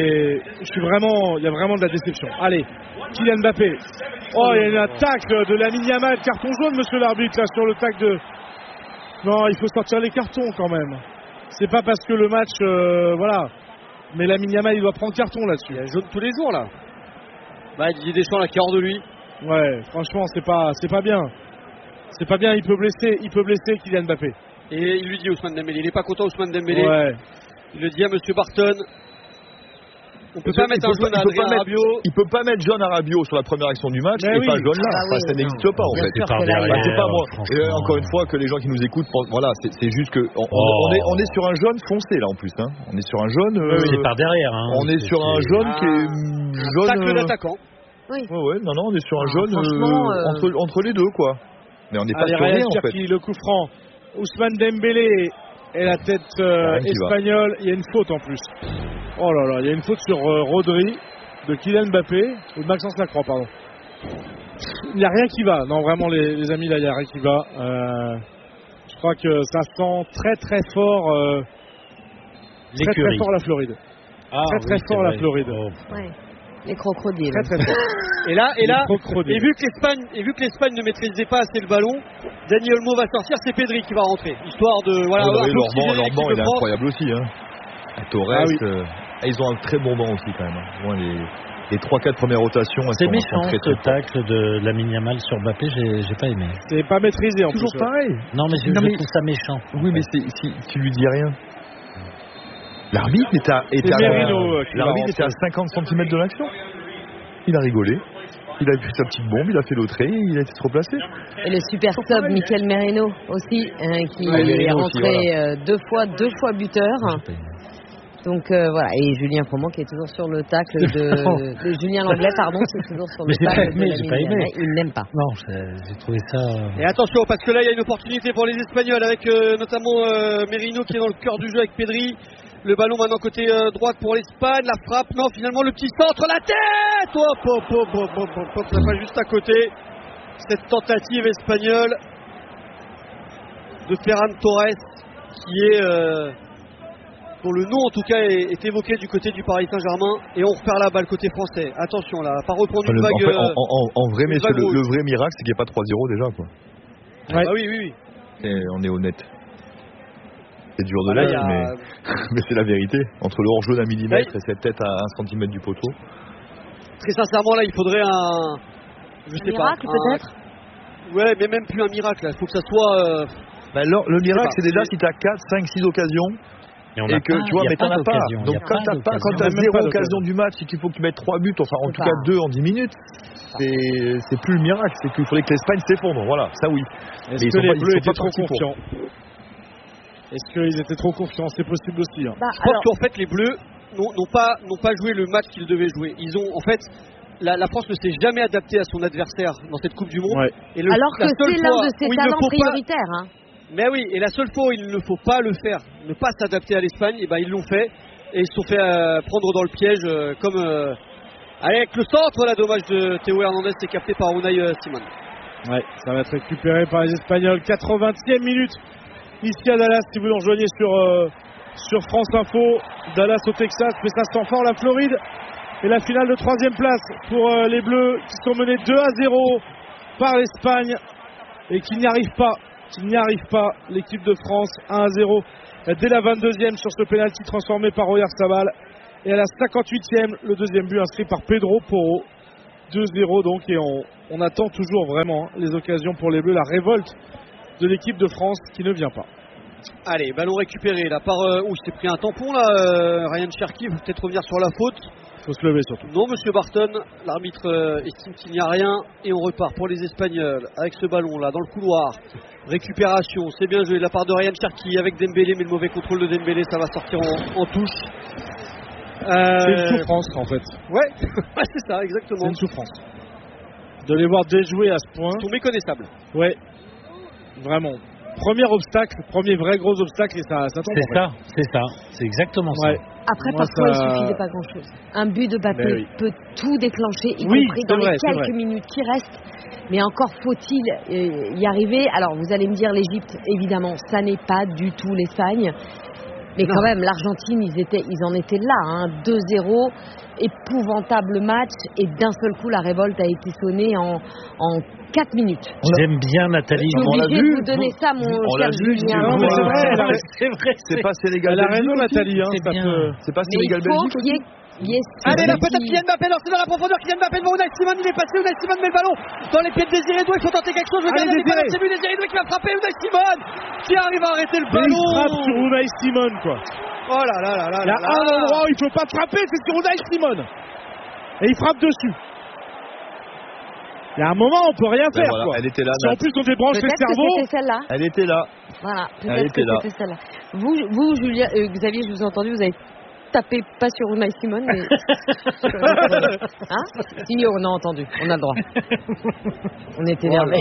Il y a vraiment de la déception. Allez, Kylian Mbappé. Oh, il y a une attaque de Lamine Yamal, carton jaune, monsieur l'arbitre, là, sur le tac de... Non, il faut sortir les cartons quand même. C'est pas parce que le match, voilà. Mais Lamine Yamal, il doit prendre carton là-dessus. Il y a jaune tous les jours, là. Didier Deschamps, là, qui est hors de lui. Ouais, franchement, c'est pas bien. C'est pas bien, il peut blesser Kylian Mbappé. Et il lui dit Ousmane Dembélé, il n'est pas content Ousmane Dembélé. Ouais. Il le dit à monsieur Barton. On peut pas mettre un jaune à Adrien Rabiot. Il peut pas mettre jaune à Rabiot sur la première action du match et pas jaune là. Ça n'existe pas en fait. C'est pas moi. Et encore une fois que les gens qui nous écoutent, voilà, c'est juste que on est sur un jaune foncé là en plus. On est sur un jaune. C'est par derrière. On est sur un jaune qui est jaune. Tacle d'attaquant. Oui. Non, on est sur un jaune entre les deux quoi. Mais on n'est pas sur rien en fait. Le coup franc. Ousmane Dembélé et la tête espagnole. Il y a une faute en plus. Oh là là, il y a une faute sur Rodri de Kylian Mbappé ou de Maxence Lacroix, pardon. Il n'y a rien qui va. Non, vraiment, les amis, là, il n'y a rien qui va. Je crois que ça sent très très fort. Très fort la Floride. Très fort la Floride. Ouais. Les crocodiles. Très fort. Et vu que l'Espagne ne maîtrisait pas assez le ballon, Dani Olmo va sortir, c'est Pedri qui va rentrer. Histoire de Leur banc il est incroyable aussi. Torres, ils ont un très bon banc aussi quand même. Les 3-4 premières rotations. C'est méchant ce tacle de Lamine Yamal sur Mbappé, j'ai pas aimé. C'est pas maîtrisé en plus. Toujours pareil. Non mais je trouve ça méchant. Oui mais tu lui dis rien. L'arbitre était à 50 cm de l'action. Il a rigolé. Il a fait sa petite bombe, il a fait l'autre et il a été trop placé. Et le super sub Mikel Merino aussi, qui est rentré deux fois buteur. Donc voilà, et Julien Froment qui est toujours sur le tacle de Julien Langlais, pardon, c'est toujours sur le tacle de Lamine Yamal. Il n'aime pas. Non, j'ai trouvé ça... Et attention, parce que là, il y a une opportunité pour les Espagnols, avec notamment Merino qui est dans le cœur du jeu avec Pedri. Le ballon maintenant côté droite pour l'Espagne, la frappe, non, finalement le petit centre, la tête. Ça va juste à côté. Cette tentative espagnole de Ferran Torres, qui est... dont le nom en tout cas est évoqué du côté du Paris Saint-Germain, et on repère la balle côté français. Attention là, pas reprendre une vague. En vrai, messieurs, le vrai miracle, c'est qu'il n'y ait pas 3-0 déjà quoi. Ouais. Ah oui. Et on est honnête. C'est dur de l'être, mais c'est la vérité. Entre le hors-jeu d'un millimètre et cette tête à 1 cm du poteau. Très sincèrement, là, il faudrait un miracle peut-être. Ouais, mais même plus un miracle. Il faut que ça soit. Le miracle, c'est déjà si tu as 4, 5, 6 occasions. Et que tu vois, mais t'en as pas. Donc quand t'as 0 occasion du match et qu'il faut que tu mettes 3 buts, enfin en tout cas 2 en 10 minutes, c'est plus le miracle, c'est qu'il faudrait que l'Espagne s'effondre. Voilà, ça oui. Est-ce que les Bleus étaient trop confiants ? Est-ce qu'ils étaient trop confiants ? C'est possible aussi. Je pense qu'en fait les Bleus n'ont pas joué le match qu'ils devaient jouer. Ils ont, en fait, la France ne s'est jamais adaptée à son adversaire dans cette Coupe du Monde. Ouais. Alors que c'est l'un de ses talents prioritaires. Hein. Mais oui, et la seule fois où il ne faut pas le faire, ne pas s'adapter à l'Espagne, et ben ils l'ont fait et ils se sont fait prendre dans le piège avec le centre là, dommage de Théo Hernandez, c'est capté par Unai Simon. Ouais, ça va être récupéré par les Espagnols. 80e minute ici à Dallas, si vous nous rejoignez sur France Info. Dallas au Texas, mais ça sent fort la Floride. Et la finale de 3e place pour les Bleus qui sont menés 2-0 par l'Espagne et qui n'y arrivent pas. L'équipe de France 1-0 dès la 22e sur ce pénalty transformé par Oyarzabal. Et à la 58e, le deuxième but inscrit par Pedro Porro. 2-0 donc, et on attend toujours vraiment les occasions pour les Bleus, la révolte de l'équipe de France qui ne vient pas. Allez, ballon récupéré là par il s'est pris un tampon là, Ryan Cherki, faut peut-être revenir sur la faute. Faut se lever surtout. Non, monsieur Barton, l'arbitre estime qu'il n'y a rien et on repart pour les Espagnols avec ce ballon là dans le couloir. Récupération, c'est bien joué de la part de Ryan Cherki avec Dembélé, mais le mauvais contrôle de Dembélé, ça va sortir en touche. C'est une souffrance en fait. Ouais, c'est ça, exactement. C'est une souffrance. De les voir déjouer à ce point. Ils sont méconnaissables. Ouais, vraiment. Premier obstacle, premier vrai gros obstacle, et ça tombe. C'est exactement ça. Ouais. Après, parfois, il suffit de pas grand-chose. Un but de Mbappé peut tout déclencher, y compris dans les quelques minutes qui restent. Mais encore faut-il y arriver. Alors, vous allez me dire, l'Égypte, évidemment, ça n'est pas du tout l'Espagne. Mais quand même, l'Argentine, ils en étaient là. 2-0, épouvantable match. Et d'un seul coup, la révolte a été sonnée en 4 minutes. J'aime bien Nathalie. Je suis obligée de vous donner ça, mon cher Julien. C'est vrai. C'est pas Sénégal. Elle a raison, Nathalie. C'est pas Sénégal Belgique. Allez, la patate Kylian Mbappé lancée dans la profondeur. Kylian Mbappé devant Unai Simon, il est passé. Unai Simon met le ballon dans les pieds de Désiré Doué. Il faut tenter quelque chose. Le gardien n'est pas là, c'est lui, Désiré Doué qui va frapper. Unai Simon qui arrive à arrêter le ballon. Il frappe sur Unai Simon, quoi. Oh là là là là. Il y a un endroit où il ne peut pas frapper, c'est sur Unai Simon. Et il frappe dessus. Il y a un moment, on peut rien faire, quoi. Elle était là. Si en plus on débranche le cerveau. C'était celle-là. Elle était là. Voilà, peut-être que c'était celle-là. Vous Julien, Xavier, je vous ai entendu, vous avez tapé pas sur Unai Simon, mais si, on a entendu, on a le droit. On est énervé.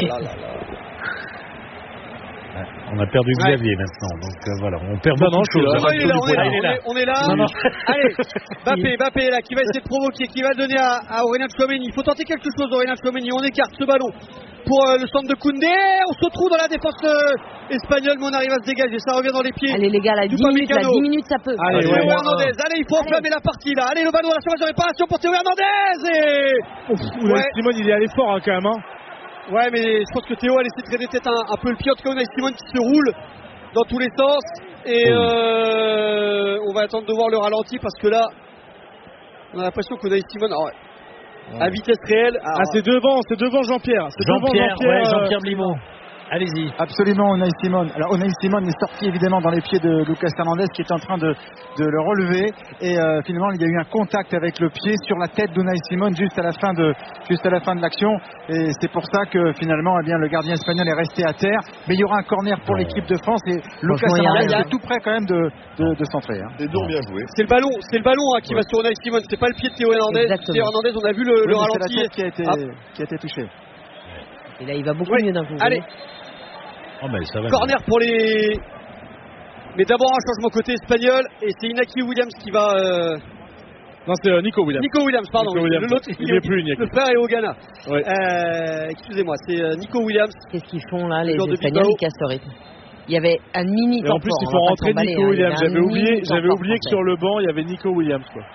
On a perdu Xavier maintenant, donc voilà, on perd beaucoup de choses. On est là. Allez, Mbappé là, qui va essayer de provoquer, qui va donner à Aurélien Tchouaméni. Il faut tenter quelque chose, Aurélien Tchouaméni. On écarte ce ballon pour le centre de Koundé. On se retrouve dans la défense espagnole, mais on arrive à se dégager. Ça revient dans les pieds. Allez les gars, là, 10 minutes, ça peut. Allez, Théo Hernandez. Allez, il faut enflammer la partie là. Allez, le ballon, la surface de réparation pour Théo Hernandez. Simon, il est allé fort quand même. Ouais, mais je pense que Théo a laissé traîner peut-être un peu le pied. En tout cas, Unai Simon qui se roule dans tous les sens. Et on va attendre de voir le ralenti parce que là, on a l'impression qu'Unai Simon, à vitesse réelle. C'est devant Jean-Pierre. Jean-Pierre Blimaud. Allez-y. Absolument, Unai Simon. Alors Unai Simon est sorti évidemment dans les pieds de Lucas Hernandez qui est en train de le relever et finalement il y a eu un contact avec le pied sur la tête d'Unai Simon juste à la fin de l'action et c'est pour ça que finalement le gardien espagnol est resté à terre, mais il y aura un corner pour l'équipe de France et Lucas Hernandez est tout près quand même de centrer. C'est donc bien joué. C'est le ballon qui va sur Unai Simon, c'est pas le pied de Théo Hernandez. Théo Hernandez, on a vu le ralenti. C'est la tête qui a été touchée. Et là il va beaucoup mieux d'un coup. Allez. Corner pour les. Mais d'abord un changement côté espagnol et c'est Inaki Williams qui va. Non, c'est Nico Williams. Nico Williams, pardon. L'autre, il n'est plus Inaki. Le frère est au Ghana. Excusez-moi, c'est Nico Williams. Qu'est-ce qu'ils font là, les Espagnols? Ils cassent le rythme. Il y avait un mini temps. Et en plus, il faut rentrer Nico Williams. J'avais oublié que sur le banc, il y avait Nico Williams, quoi.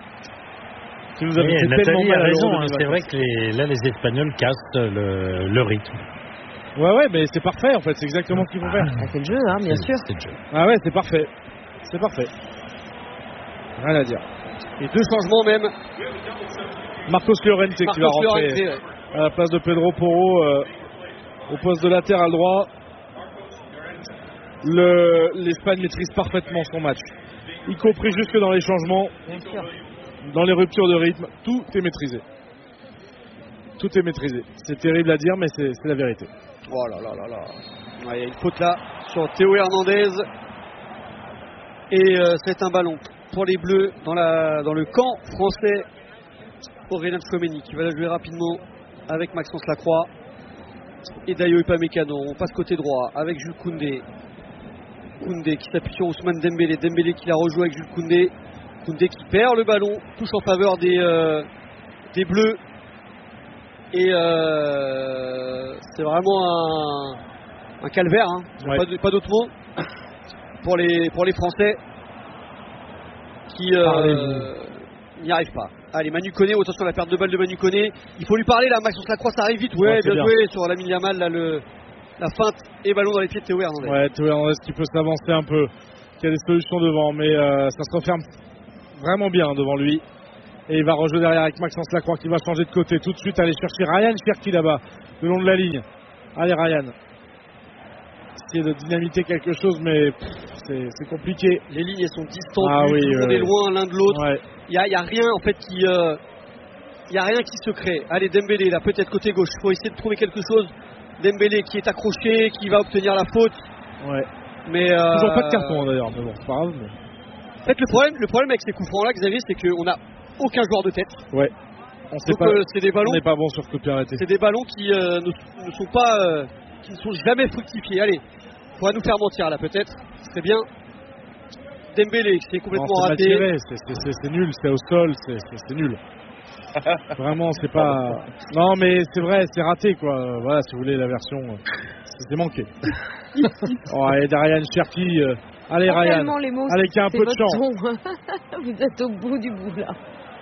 Nathalie a raison. C'est vrai que les Espagnols cassent le rythme. Ouais, mais c'est parfait en fait, c'est exactement ce qu'ils vont faire. C'est le jeu, bien sûr. C'est le jeu. Ah ouais, c'est parfait. Rien à dire. Et 2 changements même. Marcos Llorente qui va rentrer à la place de Pedro Porro au poste de latéral droit. L'Espagne maîtrise parfaitement son match, y compris jusque dans les changements, dans les ruptures de rythme, tout est maîtrisé. C'est terrible à dire, mais c'est la vérité. Oh là là là là. Il y a une faute là sur Théo Hernandez. Et c'est un ballon pour les Bleus dans le camp français. Aurélien Tchouaméni qui va la jouer rapidement avec Maxence Lacroix et Dayo Upamecano. On passe côté droit avec Jules Koundé. Koundé qui s'appuie sur Ousmane Dembélé. Dembélé qui la rejoue avec Jules Koundé. Koundé qui perd le ballon, touche en faveur des Bleus. Et c'est vraiment un calvaire, hein. Ouais. Pas d'autre mot pour les Français qui n'y arrivent pas. Allez, Manu Koné, attention à la perte de balle de Manu Koné. Il faut lui parler là, Maxence Lacroix, ça arrive vite. Ouais, bien joué sur Lamine Yamal, là, la feinte et ballon dans les pieds de Théo Hernandez. Ouais, Théo Hernandez qui peut s'avancer un peu, qui a des solutions devant, mais ça se referme vraiment bien devant lui. Et il va rejouer derrière avec Maxence Lacroix qui va changer de côté tout de suite, aller chercher Ryan Cherki là-bas, le long de la ligne. Allez Ryan. Essayer de dynamiter quelque chose, mais c'est compliqué. Les lignes elles sont distantes, tout le monde est loin l'un de l'autre. Ouais. Il y a rien en fait qui il y a rien qui se crée. Allez, Dembélé là, peut-être côté gauche, il faut essayer de trouver quelque chose. Dembélé qui est accroché, qui va obtenir la faute. Ouais. Mais toujours pas de carton d'ailleurs, mais bon, c'est pas grave. Mais... En fait, le problème avec ces coups francs là, Xavier, c'est qu'on a aucun joueur de tête. Ouais. C'est des ballons. On n'est pas bon sur coup de pied arrêté. C'est des ballons qui ne sont pas, qui ne sont jamais fructifiés. Allez, faudra nous faire mentir là, peut-être. Ce serait bien. Dembélé, c'est complètement raté. C'est nul, c'est au sol, c'est nul. Vraiment, c'est pas. Non, mais c'est vrai, c'est raté quoi. Voilà, si vous voulez la version, c'est manqué. Oh, et Ryan Cherki. Allez Ryan, allez qui a un peu de chance. Vous êtes au bout du bout là.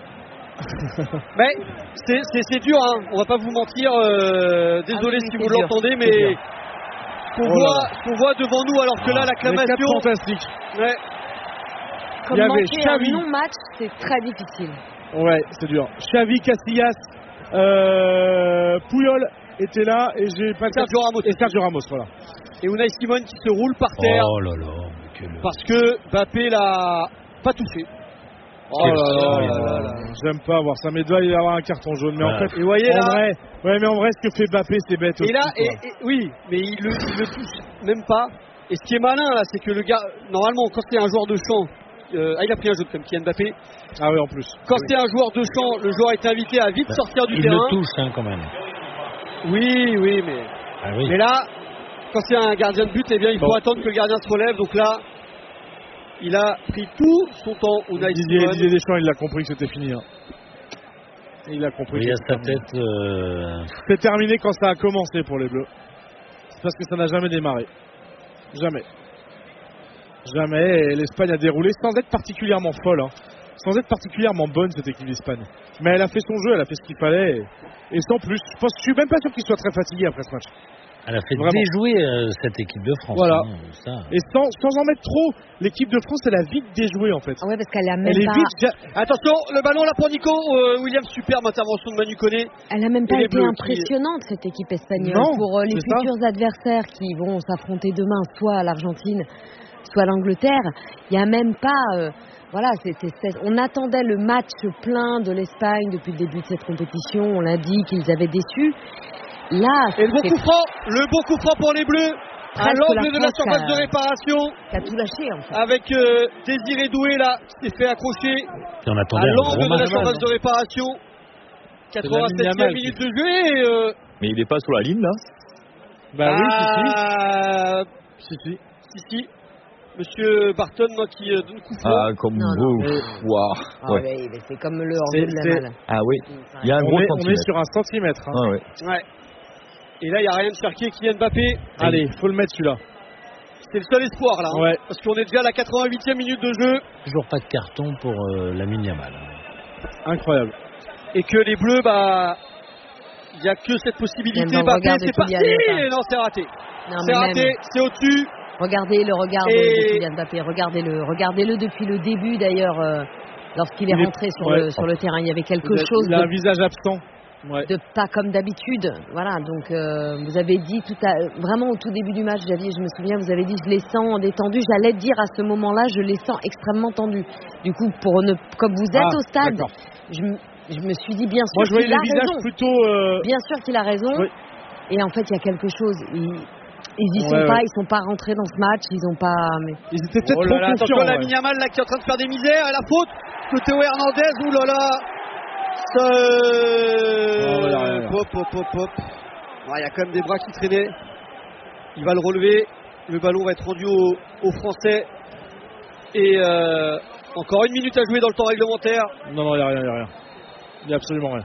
Mais c'est dur, hein. On va pas vous mentir. Désolé si vous l'entendez, mais qu'on voit devant nous, alors que là l'acclamation. Fantastique. Ouais. Comme manquer un non-match, c'est très difficile. Ouais, c'est dur. Xavi, Casillas, Puyol était là et j'ai pas Sergio Ramos, voilà. Et Unai Simon qui se roule par terre. Oh là là. Parce que Mbappé l'a pas touché. Oh là là. J'aime pas voir ça. Mais doit y avoir un carton jaune. Mais en fait, et voyez là. En vrai, ce que fait Mbappé, c'est bête. Et aussi, là, oui, mais il le touche même pas. Et ce qui est malin là, c'est que le gars, normalement, quand c'est un joueur de champ, il a pris un jaune comme Kylian Mbappé. Ah oui, en plus. Quand c'est un joueur de champ, le joueur est invité à vite sortir du terrain. Il le touche quand même. Oui, mais. Mais là, quand c'est un gardien de but, eh bien, il faut attendre que le gardien se relève. Donc là, il a pris tout son temps. Didier Deschamps, il a compris que c'était fini. Hein. Il a compris. Il y a sa tête. C'est terminé quand ça a commencé pour les Bleus. C'est parce que ça n'a jamais démarré. Jamais. Et l'Espagne a déroulé sans être particulièrement folle. Hein. Sans être particulièrement bonne, cette équipe d'Espagne. Mais elle a fait son jeu, elle a fait ce qu'il fallait. Et sans plus. Je suis même pas sûr qu'il soit très fatigué après ce match. Elle a fait déjouer cette équipe de France. Voilà. Ça. Et sans en mettre trop, l'équipe de France, elle a vite déjoué en fait. Ah ouais, parce qu'elle a même pas. Attention, le ballon là pour Nico Williams, superbe intervention de Manu Koné. Elle a même pas été impressionnante cette équipe espagnole. Non, pour les futurs adversaires qui vont s'affronter demain, soit à l'Argentine, soit à l'Angleterre. Il n'y a même pas. Voilà, on attendait le match plein de l'Espagne depuis le début de cette compétition. On l'a dit qu'ils avaient déçu. Là, et le beau coup franc pour les Bleus à l'angle de la surface de réparation. Qui a tout lâché en fait. Avec Désiré Doué là, qui s'est fait accrocher à l'angle de la surface de réparation. 87e minute de jeu. Mais il n'est pas sur la ligne là. Bah oui, si. Monsieur Barton qui donne coup franc. Ah, comme vous. Wow. Ouais, c'est comme le hors-jeu de la malle. Ah oui. Il y a un gros centimètre. On est sur un centimètre. Hein. Ah ouais. Et là, il y a Ryan Cherki et Kylian Mbappé. Allez, faut le mettre celui-là. C'est le seul espoir là. Ouais. Parce qu'on est déjà à la 88e minute de jeu. Toujours pas de carton pour Lamine Yamal. Incroyable. Et que les Bleus, il n'y a que cette possibilité. Mbappé, c'est parti. Non, c'est raté. C'est raté, c'est au-dessus. Regardez le regard de Kylian Mbappé. Regardez-le depuis le début d'ailleurs. Lorsqu'il est rentré sur le terrain, il y avait quelque chose. Il a un visage absent. Ouais. De pas comme d'habitude, voilà. Donc vous avez dit vraiment au tout début du match, Xavier, je me souviens, vous avez dit je les sens détendus. J'allais dire à ce moment-là, je les sens extrêmement tendus. Du coup, comme vous êtes au stade, je me suis dit bien sûr qu'il a raison. Plutôt. Bien sûr qu'il a raison. Oui. Et en fait, il y a quelque chose. Ils sont pas rentrés dans ce match, ils ont pas. Mais... Ils étaient peut-être trop confiants. Attention, la Yamal là qui est en train de faire des misères, et la faute de Théo Hernandez, oulala. Il y a quand même des bras qui traînaient. Il va le relever. Le ballon va être rendu aux Français. Et encore 1 minute à jouer dans le temps réglementaire. Non, il n'y a rien. Il n'y a absolument rien.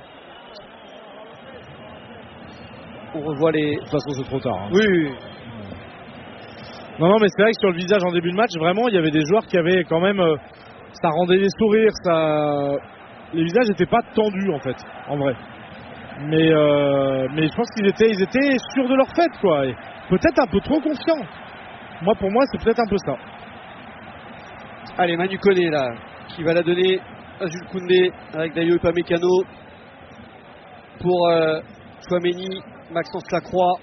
On revoit les... De toute façon, c'est trop tard. Hein. Oui. Non, mais c'est vrai que sur le visage en début de match, vraiment, il y avait des joueurs qui avaient quand même... ça rendait les sourires, ça... Les visages n'étaient pas tendus, en fait, en vrai. Mais je pense qu'ils étaient sûrs de leur fête, quoi. Et peut-être un peu trop confiants. Pour moi, c'est peut-être un peu ça. Allez, Manu Koné, là, qui va la donner à Jules Koundé avec Dayo Upamecano pour Tchouaméni, Maxence Lacroix.